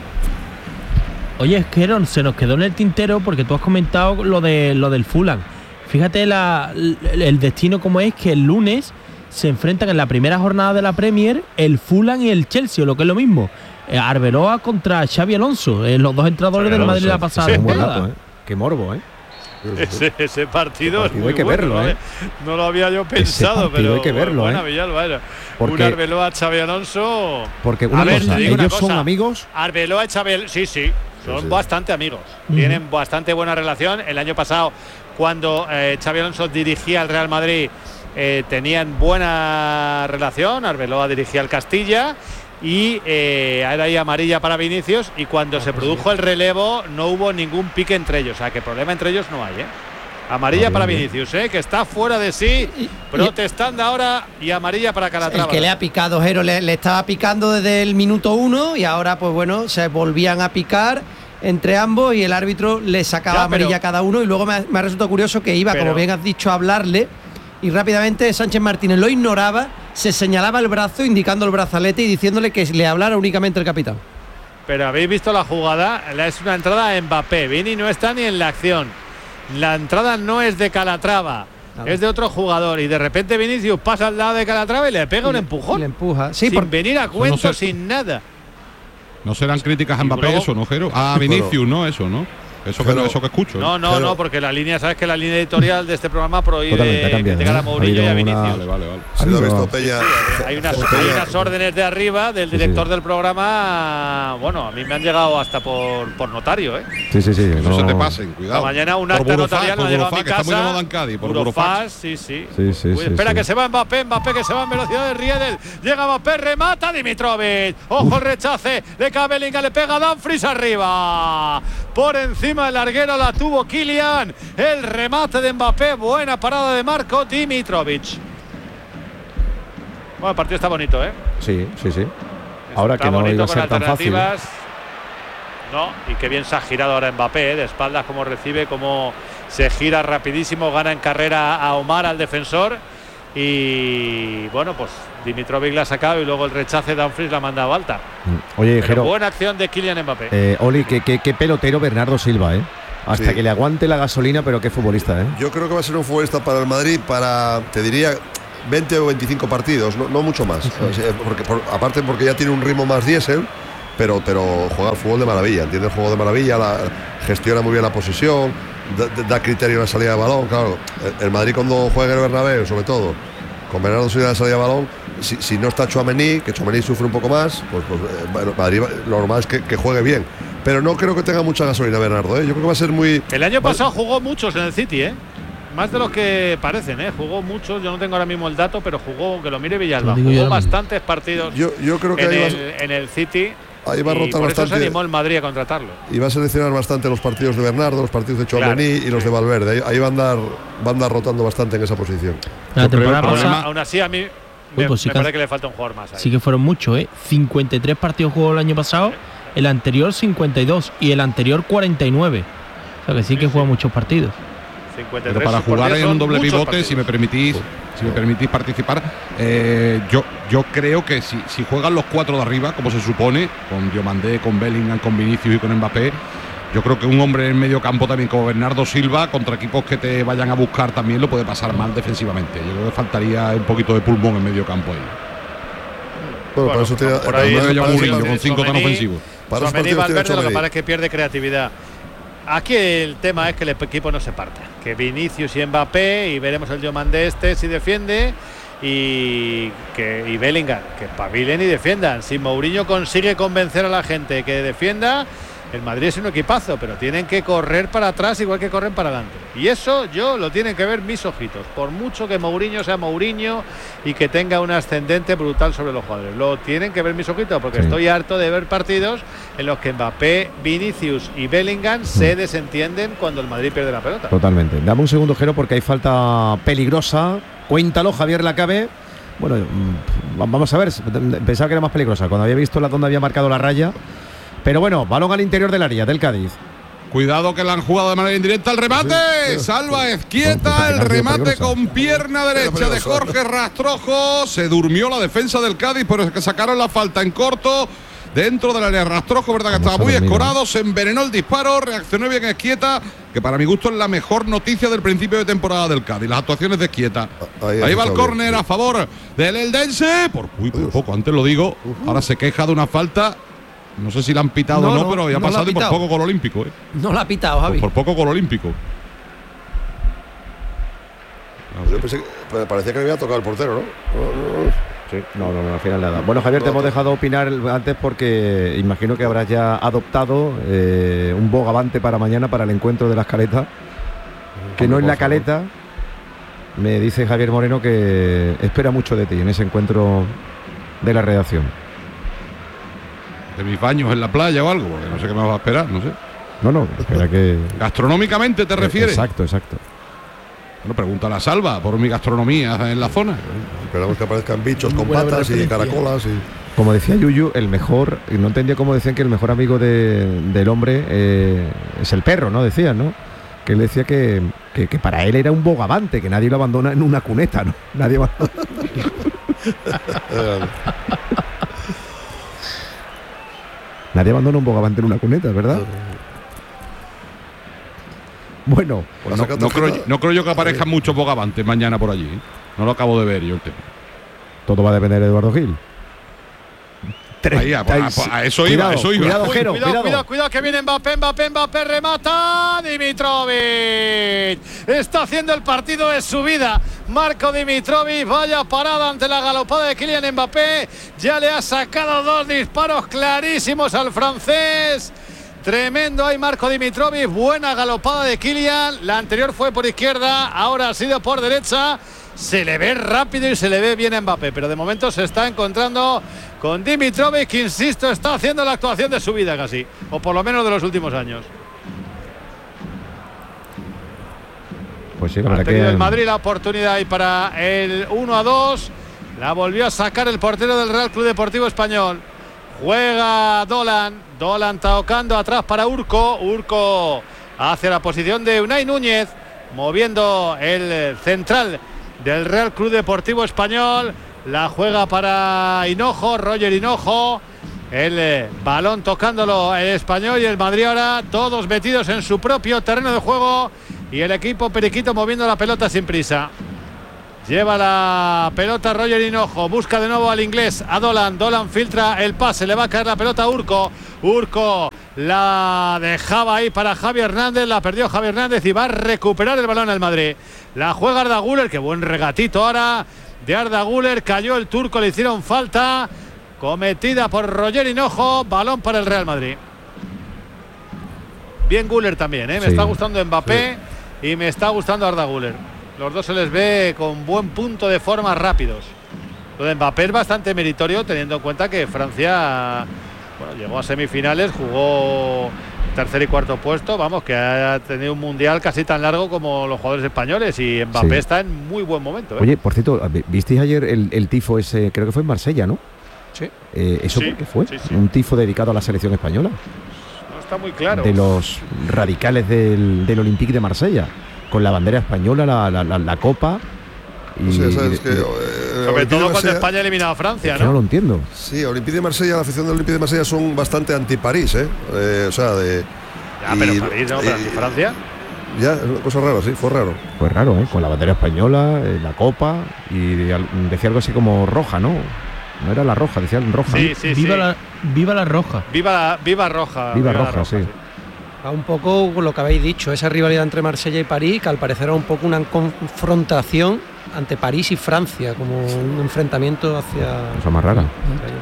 Oye, es que Aaron, se nos quedó en el tintero porque tú has comentado lo de lo del Fulham. Fíjate la, el, el destino como es que el lunes se enfrentan en la primera jornada de la Premier el Fulham y el Chelsea, o lo que es lo mismo. Eh, Arbeloa contra Xavi Alonso, eh, los dos entrenadores Xavi del Madrid la Alonso. pasada Sí, un buen temporada. dato, ¿eh? Qué morbo, ¿eh? Ese, ese partido, Ese partido es muy hay que bueno, verlo, no, ¿eh? no lo había yo pensado, partido pero hay que verlo, buena, ¿eh? Villalba era. Porque- Un Arbeloa, Xavi Alonso. Porque una A ver, cosa, te digo una ellos son cosa. amigos. Arbeloa y Xavi, Al- sí, sí, son sí. bastante amigos. Ujú. Tienen bastante buena relación. El año pasado, cuando eh, Xavi Alonso dirigía al Real Madrid, eh, tenían buena relación. Arbeloa dirigía al Castilla. Y eh, era ahí amarilla para Vinicius. Y cuando se produjo el relevo, no hubo ningún pique entre ellos. O sea, que problema entre ellos no hay, ¿eh? Amarilla Ah, para bien, bien. Vinicius, ¿eh? Que está fuera de sí, Y- y- protestando ahora, y amarilla para Calatrava. El que le ha picado, Jero, le, le estaba picando desde el minuto uno y ahora, pues bueno, se volvían a picar entre ambos y el árbitro le sacaba Ya, amarilla pero- a cada uno y luego me ha, me ha resultado curioso que iba, Pero- como bien has dicho, a hablarle y rápidamente Sánchez Martínez lo ignoraba, se señalaba el brazo indicando el brazalete y diciéndole que le hablara únicamente el capitán. Pero habéis visto la jugada, la- es una entrada a Mbappé. Vini no está ni en la acción. La entrada no es de Calatrava, Nada. es de otro jugador. Y de repente Vinicius pasa al lado de Calatrava y le pega un Y le- empujón. y le empuja. Sí, sin por- venir a cuento, no sé. sin nada. No serán críticas a Y Mbappé luego- eso, ¿no, Jero? A Vinicius, ¿no? Eso, ¿no? Eso que, Pero- no, eso que escucho. ¿eh? No, no, Pero- no, porque la línea, sabes que la línea editorial de este programa prohíbe Totalmente, ha cambiado, criticar ¿eh? a Mourinho y Ha a habido una- Vinicius. Vale, vale, vale. Si lo ha Ay, visto no. Peña. Hay unas, Peña- hay unas órdenes de arriba del Sí, director sí. del programa. Bueno, a mí me han llegado hasta por, por notario, ¿eh? Sí, sí, sí. No, no- se te pasen, cuidado. Mañana un Por acta Burofax, notarial me por ha llegado a Burofax, mi que está muy de casa. moda en Cádiz, por Burofax, Burofax. sí, sí. Sí, sí, Uy, sí, espera sí. que se va Mbappé, Mbappé que se va en velocidad de Riedel. Llega Mbappé, remata Dimitrovic. Ojo el rechace de Cavalinga, le pega Dumfries arriba. Por encima del larguero la tuvo Kylian. El remate de Mbappé, buena parada de Marco Dimitrovic. Bueno, el partido está bonito, ¿eh? Sí, sí, sí. Ahora Está que no bonito iba a con ser tan fácil. alternativas. No, y qué bien se ha girado ahora Mbappé, ¿eh? De espaldas, como recibe, como se gira rapidísimo, gana en carrera a Omar, al defensor. Y bueno, pues Dimitrovic la ha sacado y luego el rechace de Dumfries la ha mandado alta. Oye, Pero Jero, buena acción de Kylian Mbappé. eh, Oli, qué, qué- qué pelotero Bernardo Silva, ¿eh? Hasta Sí. que le aguante la gasolina, pero qué futbolista, ¿eh? Yo creo que va a ser un futbolista para el Madrid para, te diría, veinte o veinticinco partidos, no, no mucho más. O sea, porque, por- aparte porque ya tiene un ritmo más diésel, pero, pero juega al fútbol de maravilla, entiende el juego de maravilla, la, gestiona muy bien la posesión, da, da criterio en la salida de balón. Claro, el, el Madrid cuando juega en el Bernabéu, sobre todo, con Bernardo Silva en la salida de balón, si, si no está Tchouaméni, que Tchouaméni sufre un poco más, pues, pues eh, bueno, Madrid va- lo normal es que, que juegue bien. Pero no creo que tenga mucha gasolina Bernardo, ¿eh? Yo creo que va a ser muy... El año pasado jugó muchos en el City, ¿eh? Más de los que parecen, ¿eh? Jugó muchos, yo no tengo ahora mismo el dato, pero jugó, que lo mire Villalba, Lo digo yo jugó ahora mismo. bastantes partidos Yo, yo creo que en, ahí va, el, en el City. ahí va a y rotar por eso se bastante. animó el Madrid a contratarlo. Y va a seleccionar bastante los partidos de Bernardo, los partidos de Tchouaméni Claro, y los sí. de Valverde. Ahí, ahí va a andar, va a andar rotando bastante en esa posición. La Yo creo temporada el Aún, problema- pasada aún así, a mí me, pues sí me que- parece que le falta un jugador más ahí. sí que fueron muchos, ¿eh? cincuenta y tres partidos jugó el año pasado, el anterior cincuenta y dos y el anterior cuarenta y nueve. O sea que sí que Sí, juega sí. muchos partidos. cincuenta y tres Pero para jugar partidos en un son doble muchos pivote, partidos. si me permitís, si me permitís participar, eh, yo, yo creo que si, si juegan los cuatro de arriba, como se supone, con Diomandé, con Bellingham, con Vinicius y con Mbappé, yo creo que un hombre en medio campo también como Bernardo Silva, contra equipos que te vayan a buscar también lo puede pasar mal defensivamente. Yo creo que faltaría un poquito de pulmón en medio campo ahí. Bueno, para Bueno, eso tiene, por para ahí eso- Yo para a eso- Mourinho Tchouaméni- con cinco tan ofensivos. para esos Tchouaméni y partidos tiene Valverde, lo que Tchouaméni. pasa es que pierde creatividad. Aquí el tema es que el equipo no se parta. Que Vinicius y Mbappé, y veremos el Diomandé este si defiende, y, que, y Bellingham, que pavilen y defiendan. Si Mourinho consigue convencer a la gente que defienda, el Madrid es un equipazo, pero tienen que correr para atrás igual que corren para adelante. Y eso yo lo tienen que ver mis ojitos. Por mucho que Mourinho sea Mourinho y que tenga un ascendente brutal sobre los jugadores. Lo tienen que ver mis ojitos, porque Sí. estoy harto de ver partidos en los que Mbappé, Vinicius y Bellingham se desentienden cuando el Madrid pierde la pelota. Totalmente. Dame un segundo, Jero, porque hay falta peligrosa. Cuéntalo, Javier Lacabe. Bueno, mm, vamos a ver. Pensaba que era más peligrosa cuando había visto la donde había marcado la raya. Pero bueno, balón al interior del área del Cádiz. Cuidado que la han jugado de manera indirecta. El remate. Sí, Salva No, Ezquieta. pues, El peligrosa. remate con pierna derecha de peligrosa. Jorge Rastrojo. Se durmió la defensa del Cádiz, pero es que sacaron la falta en corto. Dentro del área Rastrojo, verdad que Vamos estaba a muy dormir, escorado. Se envenenó el disparo. Reaccionó bien Ezquieta, que para mi gusto es la mejor noticia del principio de temporada del Cádiz. Las actuaciones de Ezquieta. Ahí Ahí, ha va el fichado córner bien, a favor del Eldense. Por muy por poco, antes lo digo. Ahora se queja de una falta. No sé si la han pitado No, o no, no, pero había no la ha pasado y por pitado. poco gol olímpico. ¿eh? No la ha pitado, Javi. Por poco gol olímpico. Yo pensé que, me parecía que le había tocado el portero, ¿no? No, no, no. Sí, no, no, no, al final nada. Bueno, Javier, te No, hemos no. dejado opinar antes porque imagino que habrás ya adoptado eh, un bogavante para mañana para el encuentro de las caletas. Que no es la caleta. Me dice Javier Moreno que espera mucho de ti en ese encuentro de la redacción. De mis baños en la playa o algo, porque no sé qué me va a esperar, no sé. No, no, espera que. ¿Gastronómicamente te refieres? Exacto, exacto. Bueno, pregúntale a Salva por mi gastronomía en la zona. Esperamos que aparezcan bichos con Buena patas y referencia. caracolas y. Como decía Yuyu, el mejor, y no entendía cómo decían que el mejor amigo de- del hombre eh, es el perro, ¿no? Decían, ¿no? Que él decía que, que, que para él era un bogavante, que nadie lo abandona en una cuneta, ¿no? Nadie abandona. Eh, Nadie abandona un bogavante en una cuneta, ¿verdad? Bueno, Pues ¿Vas no, a sacar no creo, tarjeta? no creo yo que aparezcan muchos bogavantes mañana por allí. ¿eh? No lo acabo de ver yo el tema. todo va a depender de Eduardo Gil. Ahí, a, a, a eso iba, cuidado, a eso iba. Cuidado, Uy, Jero, cuidado, cuidado. cuidado, cuidado, que viene Mbappé, Mbappé, Mbappé, remata Dimitrovic. Está haciendo el partido de su vida. Marco Dimitrovic, vaya parada ante la galopada de Kylian Mbappé. Ya le ha sacado dos disparos clarísimos al francés. Tremendo ahí Marco Dimitrovic, buena galopada de Kylian. La anterior fue por izquierda, ahora ha sido por derecha. Se le ve rápido y se le ve bien a Mbappé, pero de momento se está encontrando con Dimitrovic, que insisto, está haciendo la actuación de su vida casi, o por lo menos de los últimos años. Pues sí, la Ha verdad tenido que el Madrid la oportunidad ahí para el uno a dos. La volvió a sacar el portero del Real Club Deportivo Español. Juega Dolan. Dolan tocando atrás para Urco. Urco hacia la posición de Unai Núñez, moviendo el central del Real Club Deportivo Español. La juega para Hinojo, Roger Hinojo. El eh, balón tocándolo el Español y el Madrid ahora todos metidos en su propio terreno de juego. Y el equipo periquito moviendo la pelota sin prisa. Lleva la pelota Roger Hinojo, busca de nuevo al inglés, a Dolan. Dolan filtra el pase, le va a caer la pelota a Urco. Urco la dejaba ahí para Javi Hernández, la perdió Javi Hernández y va a recuperar el balón el Madrid. La juega Arda Güler, qué buen regatito ahora de Arda Güler. Cayó el turco, le hicieron falta cometida por Roger Hinojo. Balón para el Real Madrid. Bien Güler también, ¿eh? me Sí, está gustando Mbappé sí. y me está gustando Arda Güler. Los dos se les ve con buen punto de forma, rápidos. Lo de Mbappé es bastante meritorio, teniendo en cuenta que Francia, bueno, llegó a semifinales, jugó tercer y cuarto puesto, vamos, que ha tenido un mundial casi tan largo como los jugadores españoles, y Mbappé sí. está en muy buen momento, ¿eh? Oye, por cierto, ¿visteis ayer el, el tifo ese? Creo que fue en Marsella, ¿no? Sí. Eh, ¿Eso sí, qué fue? Sí, sí. Un tifo dedicado a la selección española. No está muy claro. De los radicales del, del Olympique de Marsella, con la bandera española, la, la, la, la copa. Y, sí, sabes y, que, y, eh, sobre todo cuando Marsella, España ha eliminado a Francia, ¿no? ¿no? No lo entiendo. Sí, Olympique de Marsella, la afición del Olympique de Marsella son bastante anti-París, ¿eh? eh o sea, de... Ya, pero y, París, ¿no? Pero anti-Francia. Ya, es una cosa rara, sí, fue raro. Fue raro, ¿eh? Con la bandera española, eh, la copa, y decía algo así como roja, ¿no? No era la roja, decían roja. Sí, sí, viva, sí. La, viva la roja. Viva la, viva roja. Viva, viva roja, roja, sí. sí. A un poco lo que habéis dicho, esa rivalidad entre Marsella y París, que al parecer era un poco una confrontación ante París y Francia, como un enfrentamiento hacia... Cosa más rara.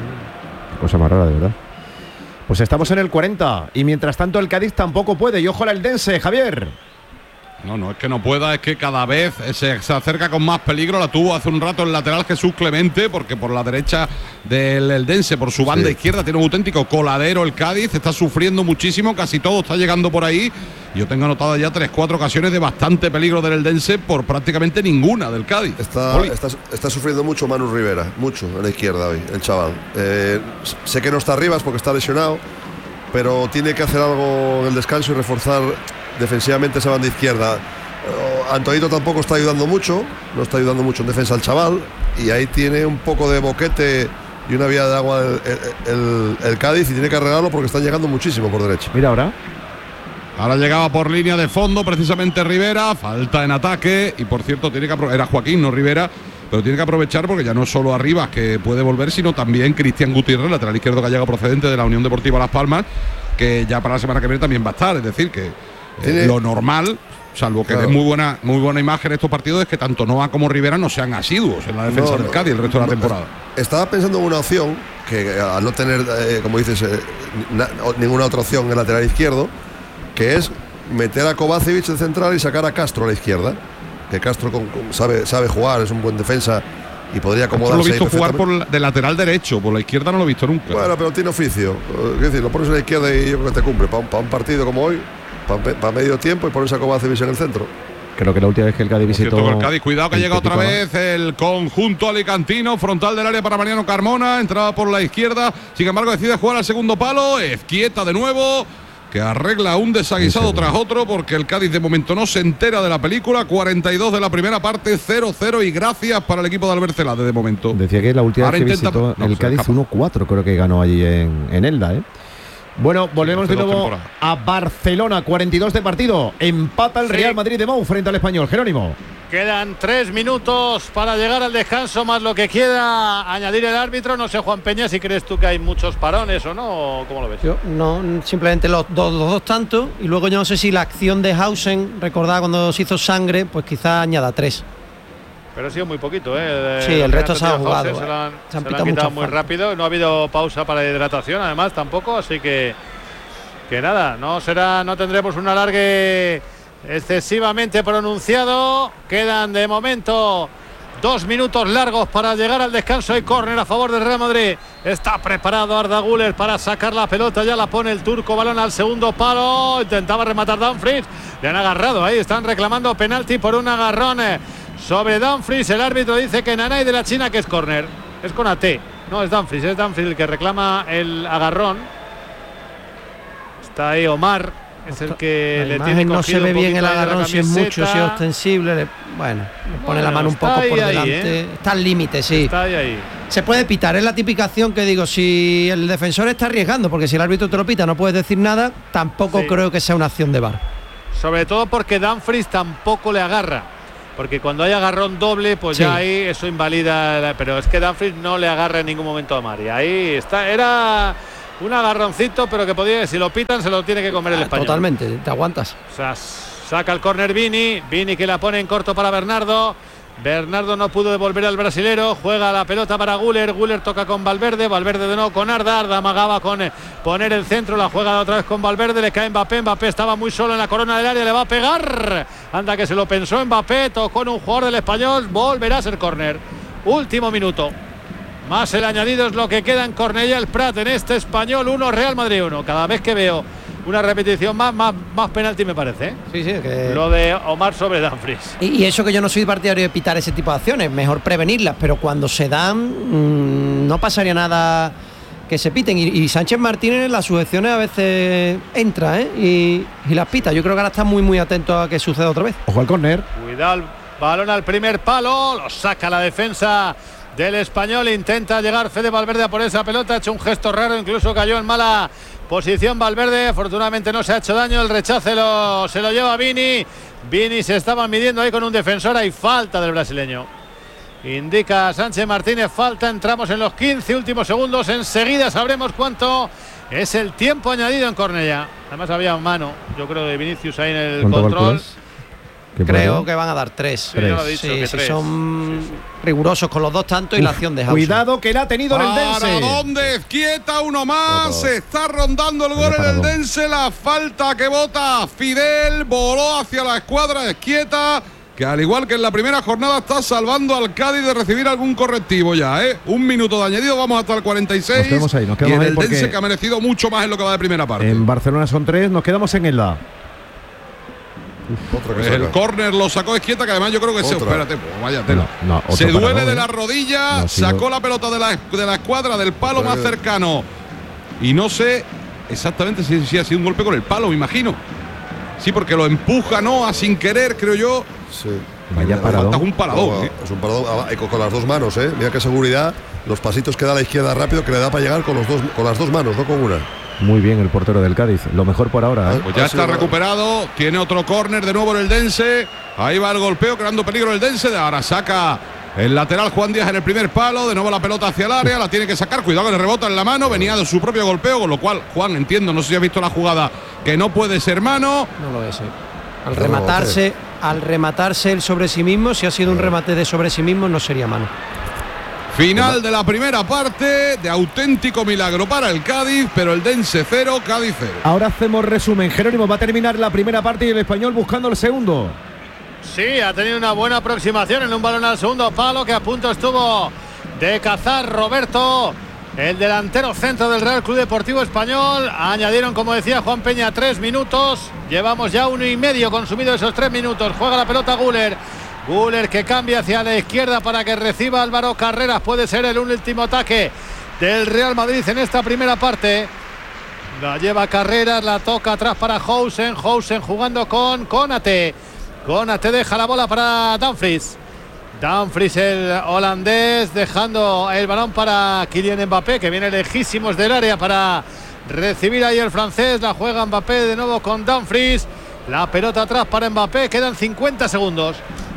Cosa más rara, de verdad. Pues estamos en el cuarenta y mientras tanto el Cádiz tampoco puede. Y ojo al Eldense, Javier. No, no es que no pueda, es que cada vez se, se acerca con más peligro. La tuvo hace un rato el lateral Jesús Clemente, porque por la derecha del Eldense, por su banda sí. izquierda, tiene un auténtico coladero el Cádiz. Está sufriendo muchísimo, casi todo está llegando por ahí. Yo tengo anotadas ya tres, cuatro ocasiones de bastante peligro del Eldense por prácticamente ninguna del Cádiz. Está, está, está sufriendo mucho Manu Rivera, mucho en la izquierda hoy, el chaval. Eh, sé que no está arriba porque está lesionado, pero tiene que hacer algo en el descanso y reforzar defensivamente esa banda izquierda. Uh, Antoito tampoco está ayudando mucho, no está ayudando mucho en defensa al chaval, y ahí tiene un poco de boquete y una vía de agua el, el, el, el Cádiz, y tiene que arreglarlo porque están llegando muchísimo por derecha. Mira ahora. Ahora llegaba por línea de fondo precisamente Rivera, falta en ataque, y por cierto tiene que era Joaquín, no Rivera, pero tiene que aprovechar porque ya no es solo Arribas que puede volver, sino también Cristian Gutiérrez, lateral izquierdo gallega procedente de la Unión Deportiva Las Palmas, que ya para la semana que viene también va a estar, es decir que eh, lo normal, salvo que claro. dé muy buena, muy buena imagen estos partidos, es que tanto Noah como Rivera no sean asiduos en la defensa no, del Cádiz el resto no, de la temporada. Estaba pensando en una opción que al no tener, eh, como dices, eh, na, ninguna otra opción en el lateral izquierdo, que es meter a Kovacevic de central y sacar a Castro a la izquierda, que Castro con, con, sabe, sabe jugar, es un buen defensa y podría acomodarse. Lo he visto jugar por la, de lateral derecho, por la izquierda no lo he visto nunca. Bueno, pero tiene oficio, es decir, lo pones a la izquierda y yo creo que te cumple para un, para un partido como hoy, para, para medio tiempo, y pones a Kovacevic en el centro. Creo que la última vez que el Cádiz visitó el Cádiz, cuidado que llega otra vez el conjunto alicantino, frontal del área para Mariano Carmona, entraba por la izquierda, sin embargo decide jugar al segundo palo, Ezquieta de nuevo, que arregla un desaguisado sí, sí. tras otro, porque el Cádiz de momento no se entera de la película. Cuarenta y dos de la primera parte, cero cero, y gracias para el equipo de Albert Celade de momento. Decía que la última Ahora vez que intenta... visitó no, el Cádiz uno cuatro, creo que ganó allí en, en Elda, ¿eh? Bueno, volvemos sí, de nuevo a Barcelona, cuarenta y dos de partido. Empata el sí. Real Madrid de Mou frente al Español. Jerónimo. Quedan tres minutos para llegar al descanso, más lo que quiera añadir el árbitro. No sé, Juan Peña, si crees tú que hay muchos parones o no, ¿cómo lo ves? Yo no, simplemente los dos, los dos tantos. Y luego yo no sé si la acción de Hausen, recordaba cuando se hizo sangre, pues quizá añada tres. Pero ha sido muy poquito, ¿eh? Sí, el resto se ha jugado. Se lo han, se han se lo han quitado muy falta. rápido. No ha habido pausa para hidratación, además, tampoco. Así que, que nada, no será, no tendremos un alargue excesivamente pronunciado. Quedan de momento dos minutos largos para llegar al descanso. Hay córner a favor del Real Madrid. Está preparado Arda Güler para sacar la pelota. Ya la pone el turco, balón al segundo palo. Intentaba rematar Dumfries. Le han agarrado ahí. Están reclamando penalti por un agarrón sobre Dumfries. El árbitro dice que Nanay de la China, que es córner. Es con A T. No es Dumfries, es Dumfries el que reclama el agarrón. Está ahí Omar. Es el que la le tiene no se ve bien el agarrón, si es mucho, si es camiseta. ostensible. Le, bueno, le pone Bueno, la mano un está poco ahí, por ahí, delante. ¿eh? Está al límite, sí. Está ahí, ahí. Se puede pitar, es la típica acción que digo, si el defensor está arriesgando, porque si el árbitro te lo pita no puedes decir nada, tampoco Sí. creo que sea una acción de V A R. Sobre todo porque Dumfries tampoco le agarra. Porque cuando hay agarrón doble, pues Sí. ya ahí eso invalida. la- Pero es que Dumfries no le agarra en ningún momento a Mari. Ahí está, era un agarroncito, pero que podía, si lo pitan, se lo tiene que comer el Ah, español. totalmente, te aguantas. O sea, saca el córner Vini. Vini que la pone en corto para Bernardo. Bernardo no pudo devolver al brasilero. Juega la pelota para Güler. Güler toca con Valverde. Valverde de nuevo con Arda. Arda amagaba con eh, poner el centro. La juega otra vez con Valverde. Le cae Mbappé. Mbappé estaba muy solo en la corona del área. Le va a pegar. Anda que se lo pensó Mbappé. Tocó en un jugador del Español. Volverá a ser córner. Último minuto. Más el añadido es lo que queda en Cornellà el Prat en este Español uno, Real Madrid uno. Cada vez que veo una repetición más, más, más penalti me parece, ¿eh? Sí, sí, que... Lo de Omar sobre Dumfries. Y, y eso que yo no soy partidario de pitar ese tipo de acciones, mejor prevenirlas, pero cuando se dan mmm, no pasaría nada que se piten. Y, y Sánchez Martínez en las sujeciones a veces entra, ¿eh? Y, y las pita. Yo creo que ahora está muy muy atento a que suceda otra vez. Ojo al córner. Cuidado, el balón al primer palo, lo saca la defensa del Español, intenta llegar Fede Valverde a por esa pelota, ha hecho un gesto raro, incluso cayó en mala posición Valverde, afortunadamente no se ha hecho daño, el rechace lo, se lo lleva Vini, Vini se estaba midiendo ahí con un defensor, hay falta del brasileño. Indica Sánchez Martínez, falta, entramos en los quince últimos segundos, enseguida sabremos cuánto es el tiempo añadido en Cornellà. Además había mano, yo creo, de Vinicius ahí en el ¿Cuánto control. calculas? ¿Qué Creo puede? que van a dar tres. Sí, ya lo he dicho, Sí, que si tres. son Sí, sí. rigurosos con los dos tantos y la acción de Hausen. Cuidado que la ha tenido en el Para Dense. dónde, quieta uno más, Otro. se está rondando el gol en el paradón. Dense, la falta que bota Fidel, voló hacia la escuadra Esquieta, que al igual que en la primera jornada está salvando al Cádiz de recibir algún correctivo ya, ¿eh? Un minuto de añadido, vamos hasta el cuarenta y seis. Nos quedamos ahí, nos quedamos y en ahí el porque Dense que ha merecido mucho más en lo que va de primera parte. En Barcelona son tres, nos quedamos en el la. Otro que El saca. córner lo sacó Esquieta, que además yo creo que se. Otra. Espérate, pues, vaya tela. No, no, otro se duele paradón, de ¿eh? la rodilla, No, sí, sacó no. la pelota de la, de la escuadra del palo Pero más que- cercano. Y no sé exactamente si, si ha sido un golpe con el palo, me imagino. Sí, porque lo empuja, ¿no? A sin querer, creo yo. Sí. Vaya Le paradón. falta un paradón. No, ¿eh? es un paradón ah, y con, con las dos manos, ¿eh? Mira qué seguridad. Los pasitos que da a la izquierda rápido, que le da para llegar con, los dos, con las dos manos, no con una. Muy bien el portero del Cádiz. Lo mejor por ahora, ¿eh? Pues ya Ha está sido- recuperado. Tiene otro córner de nuevo en el Dense. Ahí va el golpeo, creando peligro el Dense. Ahora saca el lateral Juan Díaz en el primer palo. De nuevo la pelota hacia el área. La tiene que sacar. Cuidado que le rebota en la mano. Venía de su propio golpeo. Con lo cual, Juan, entiendo, no sé si has visto la jugada, que no puede ser mano. No lo es, eh. Al Pero rematarse, al rematarse el sobre sí mismo, si ha sido un remate de sobre sí mismo, no sería mano. Final de la primera parte, de auténtico milagro para el Cádiz, pero el Dense cero, Cádiz cero. Ahora hacemos resumen. Jerónimo va a terminar la primera parte y el Español buscando el segundo. Sí, ha tenido una buena aproximación en un balón al segundo palo que a punto estuvo de cazar Roberto, el delantero centro del Real Club Deportivo Español. Añadieron, como decía Juan Peña, tres minutos. Llevamos ya uno y medio consumido esos tres minutos. Juega la pelota Güler. Güler que cambia hacia la izquierda para que reciba Álvaro Carreras. Puede ser el último ataque del Real Madrid en esta primera parte. La lleva Carreras, la toca atrás para Hausen. Hausen jugando con Konate. Konate deja la bola para Dumfries. Dumfries, el holandés, dejando el balón para Kylian Mbappé, que viene lejísimos del área para recibir ahí el francés. La juega Mbappé de nuevo con Dumfries. La pelota atrás para Mbappé. Quedan cincuenta segundos.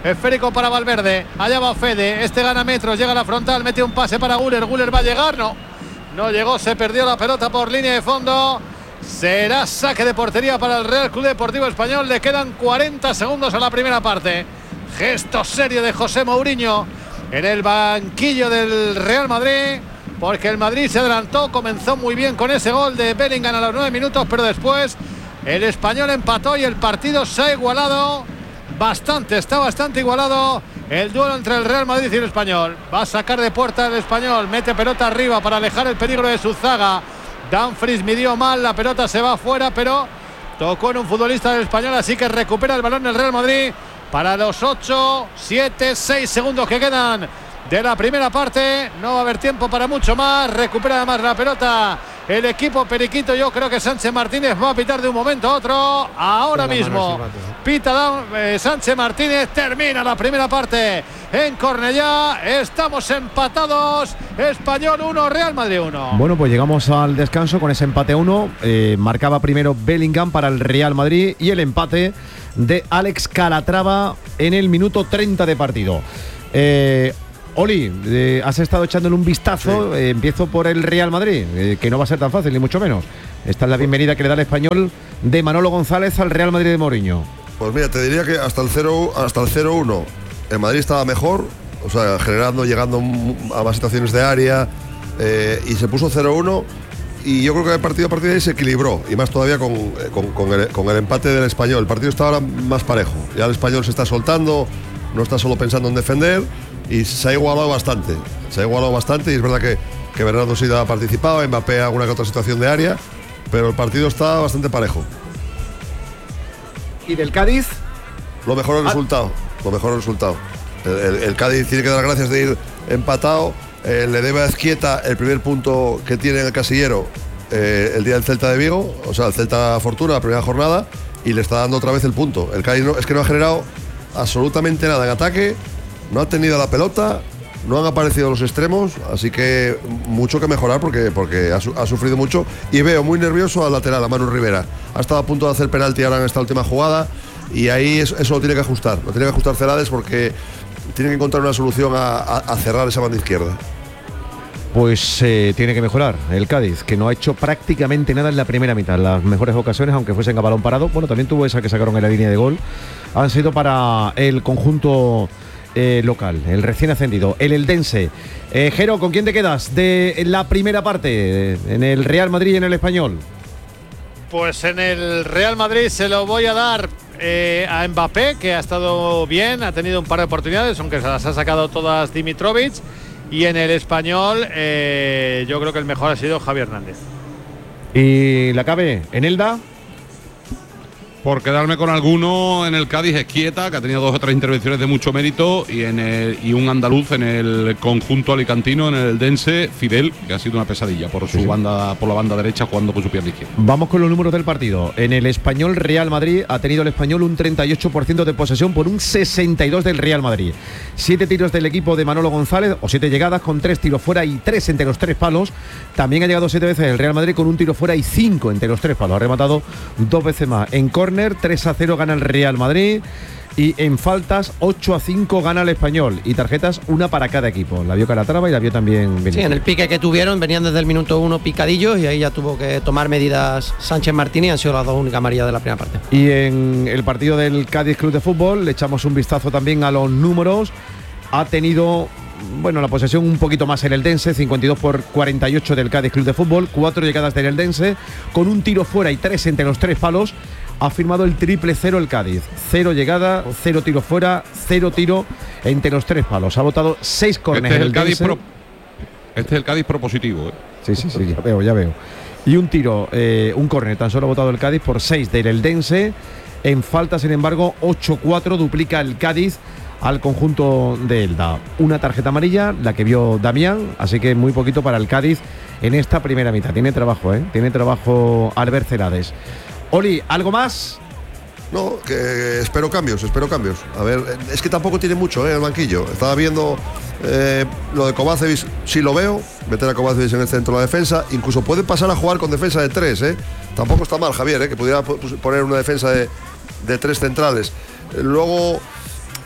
Esférico para Valverde. Allá va Fede. Este gana metros. Llega a la frontal. Mete un pase para Güler. Güler va a llegar. No. No llegó. Se perdió la pelota por línea de fondo. Será saque de portería para el Real Club Deportivo Español. Le quedan cuarenta segundos a la primera parte. Gesto serio de José Mourinho en el banquillo del Real Madrid, porque el Madrid se adelantó, comenzó muy bien con ese gol de Bellingham a los nueve minutos, pero después el Español empató y el partido se ha igualado bastante, está bastante igualado el duelo entre el Real Madrid y el Español. Va a sacar de puerta el Español, mete pelota arriba para alejar el peligro de su zaga. Dumfries midió mal, la pelota se va afuera, pero tocó en un futbolista del Español, así que recupera el balón el Real Madrid para los ocho, siete, seis segundos que quedan de la primera parte. No va a haber tiempo para mucho más. Recupera además la pelota el equipo periquito. Yo creo que Sánchez Martínez va a pitar de un momento a otro. Ahora mismo pita eh, Sánchez Martínez. Termina la primera parte en Cornellá. Estamos empatados. Español uno, Real Madrid uno. Bueno, pues llegamos al descanso con ese empate uno. Eh, marcaba primero Bellingham para el Real Madrid y el empate de Alex Calatrava en el minuto treinta de partido. Eh, Oli, eh, has estado echándole un vistazo. Sí. Eh, empiezo por el Real Madrid, eh, que no va a ser tan fácil, ni mucho menos. Esta es la bienvenida que le da el Español de Manolo González al Real Madrid de Mourinho. Pues mira, te diría que hasta el cero uno el Madrid estaba mejor, o sea, generando, llegando a más situaciones de área, eh, y se puso cero uno. Y yo creo que el partido a partir de ahí se equilibró, y más todavía con, con, con, el, con el empate del Español. El partido está ahora más parejo. Ya el Español se está soltando, no está solo pensando en defender, y se ha igualado bastante. Se ha igualado bastante, y es verdad que, que Bernardo Silva ha participado, Mbappé alguna que otra situación de área, pero el partido está bastante parejo. ¿Y del Cádiz? Lo mejor el ah. resultado, lo mejor el resultado. El, el, el Cádiz tiene que dar gracias de ir empatado. Eh, le debe a Ezquieta el primer punto que tiene en el casillero eh, el día del Celta de Vigo, o sea, el Celta Fortuna, la primera jornada, y le está dando otra vez el punto. El Cádiz no, es que no ha generado absolutamente nada en ataque, no ha tenido la pelota, no han aparecido los extremos, así que mucho que mejorar porque, porque ha, ha sufrido mucho. Y veo muy nervioso al lateral, a Manu Rivera. Ha estado a punto de hacer penalti ahora en esta última jugada, y ahí eso, eso lo tiene que ajustar, lo tiene que ajustar Celades, porque tiene que encontrar una solución a, a, a cerrar esa banda izquierda. Pues eh, tiene que mejorar el Cádiz, que no ha hecho prácticamente nada en la primera mitad. Las mejores ocasiones, aunque fuesen a balón parado, bueno, también tuvo esa que sacaron en la línea de gol, han sido para el conjunto eh, local, el recién ascendido, el eldense. Eh, Jero, ¿con quién te quedas de la primera parte, en el Real Madrid y en el Español? Pues en el Real Madrid se lo voy a dar eh, a Mbappé, que ha estado bien, ha tenido un par de oportunidades, aunque se las ha sacado todas Dimitrovic. Y en el Español eh, yo creo que el mejor ha sido Javi Hernández. ¿Y la cabe en Elda? Por quedarme con alguno, en el Cádiz Ezquieta, que ha tenido dos o tres intervenciones de mucho mérito, y en el, y un andaluz en el conjunto alicantino, en el eldense, Fidel, que ha sido una pesadilla por su sí. banda, por la banda derecha, jugando con su pierna izquierda. Vamos con los números del partido. En el Español Real Madrid ha tenido el Español un treinta y ocho por ciento de posesión por un sesenta y dos del Real Madrid. Siete tiros del equipo de Manolo González, o siete llegadas con tres tiros fuera y tres entre los tres palos. También ha llegado siete veces el Real Madrid con un tiro fuera y cinco entre los tres palos. Ha rematado dos veces más. En córner, tres a cero gana el Real Madrid, y en faltas ocho a cinco gana el Español, y tarjetas una para cada equipo. La vio Calatrava y la vio también Benítez. Sí, en el pique que tuvieron venían desde el minuto uno picadillos, y ahí ya tuvo que tomar medidas Sánchez Martínez, y han sido las dos únicas amarillas de la primera parte. Y en el partido del Cádiz Club de Fútbol le echamos un vistazo también a los números. Ha tenido, bueno, la posesión un poquito más el eldense, cincuenta y dos por cuarenta y ocho del Cádiz Club de Fútbol, cuatro llegadas del eldense, con un tiro fuera y tres entre los tres palos. Ha firmado el triple cero el Cádiz. Cero llegada, cero tiro fuera, cero tiro entre los tres palos. Ha votado seis córneres. Este, el Cádiz pro, este es el Cádiz propositivo. ¿eh? Sí, sí, sí, ya veo, ya veo. Y un tiro, eh, un córner, tan solo ha votado el Cádiz por seis del eldense. En falta, sin embargo, ocho cuatro duplica el Cádiz al conjunto de Elda. Una tarjeta amarilla, la que vio Damián, así que muy poquito para el Cádiz en esta primera mitad. Tiene trabajo, ¿eh? Tiene trabajo Albert Celades. Oli, ¿algo más? No, que espero cambios, espero cambios. A ver, es que tampoco tiene mucho, ¿eh? El banquillo. Estaba viendo eh, lo de Kovacevic, sí lo veo, meter a Kovacevic en el centro de la defensa. Incluso puede pasar a jugar con defensa de tres, ¿eh? Tampoco está mal, Javier, ¿eh? Que pudiera poner una defensa de, de tres centrales. Luego,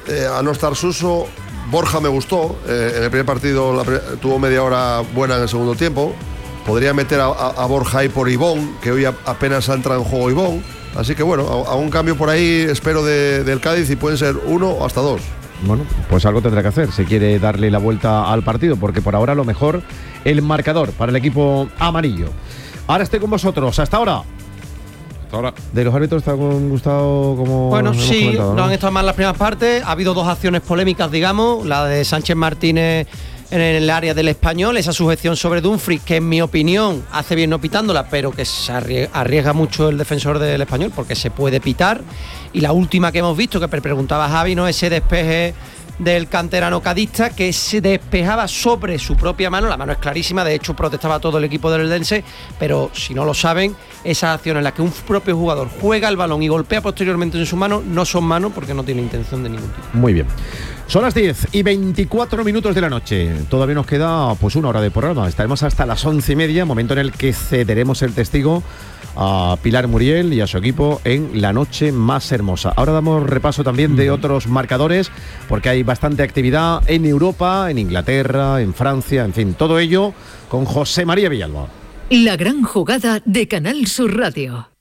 eh, a no estar Suso. Borja me gustó, eh, en el primer partido la pre tuvo media hora buena en el segundo tiempo. Podría meter a, a, a Borja ahí por Ibón, que hoy a, apenas entra en juego Ibón. Así que bueno, a, a un cambio por ahí espero de, del Cádiz y pueden ser uno o hasta dos. Bueno, pues algo tendrá que hacer si quiere darle la vuelta al partido, porque por ahora lo mejor el marcador para el equipo amarillo. Ahora estoy con vosotros, hasta ahora. Hasta ahora. De los árbitros está con Gustavo como. Bueno, hemos sí, comentado, ¿no? no han estado mal las primeras partes. Ha habido dos acciones polémicas, digamos. La de Sánchez Martínez en el área del Español, esa sujeción sobre Dumfries, que en mi opinión hace bien no pitándola, pero que se arriesga, arriesga mucho el defensor del Español porque se puede pitar. Y la última que hemos visto, que preguntaba Javi, ¿no? Ese despeje del canterano cadista que se despejaba sobre su propia mano. La mano es clarísima, de hecho protestaba todo el equipo del Eldense, pero si no lo saben, esas acciones en las que un propio jugador juega el balón y golpea posteriormente en su mano no son manos porque no tiene intención de ningún tipo. Muy bien. Son las diez y veinticuatro minutos de la noche. Todavía nos queda pues una hora de programa. Estaremos hasta las once y media, momento en el que cederemos el testigo a Pilar Muriel y a su equipo en La Noche Más Hermosa. Ahora damos repaso también de otros marcadores, porque hay bastante actividad en Europa, en Inglaterra, en Francia, en fin, todo ello con José María Villalba. La gran jugada de Canal Sur Radio.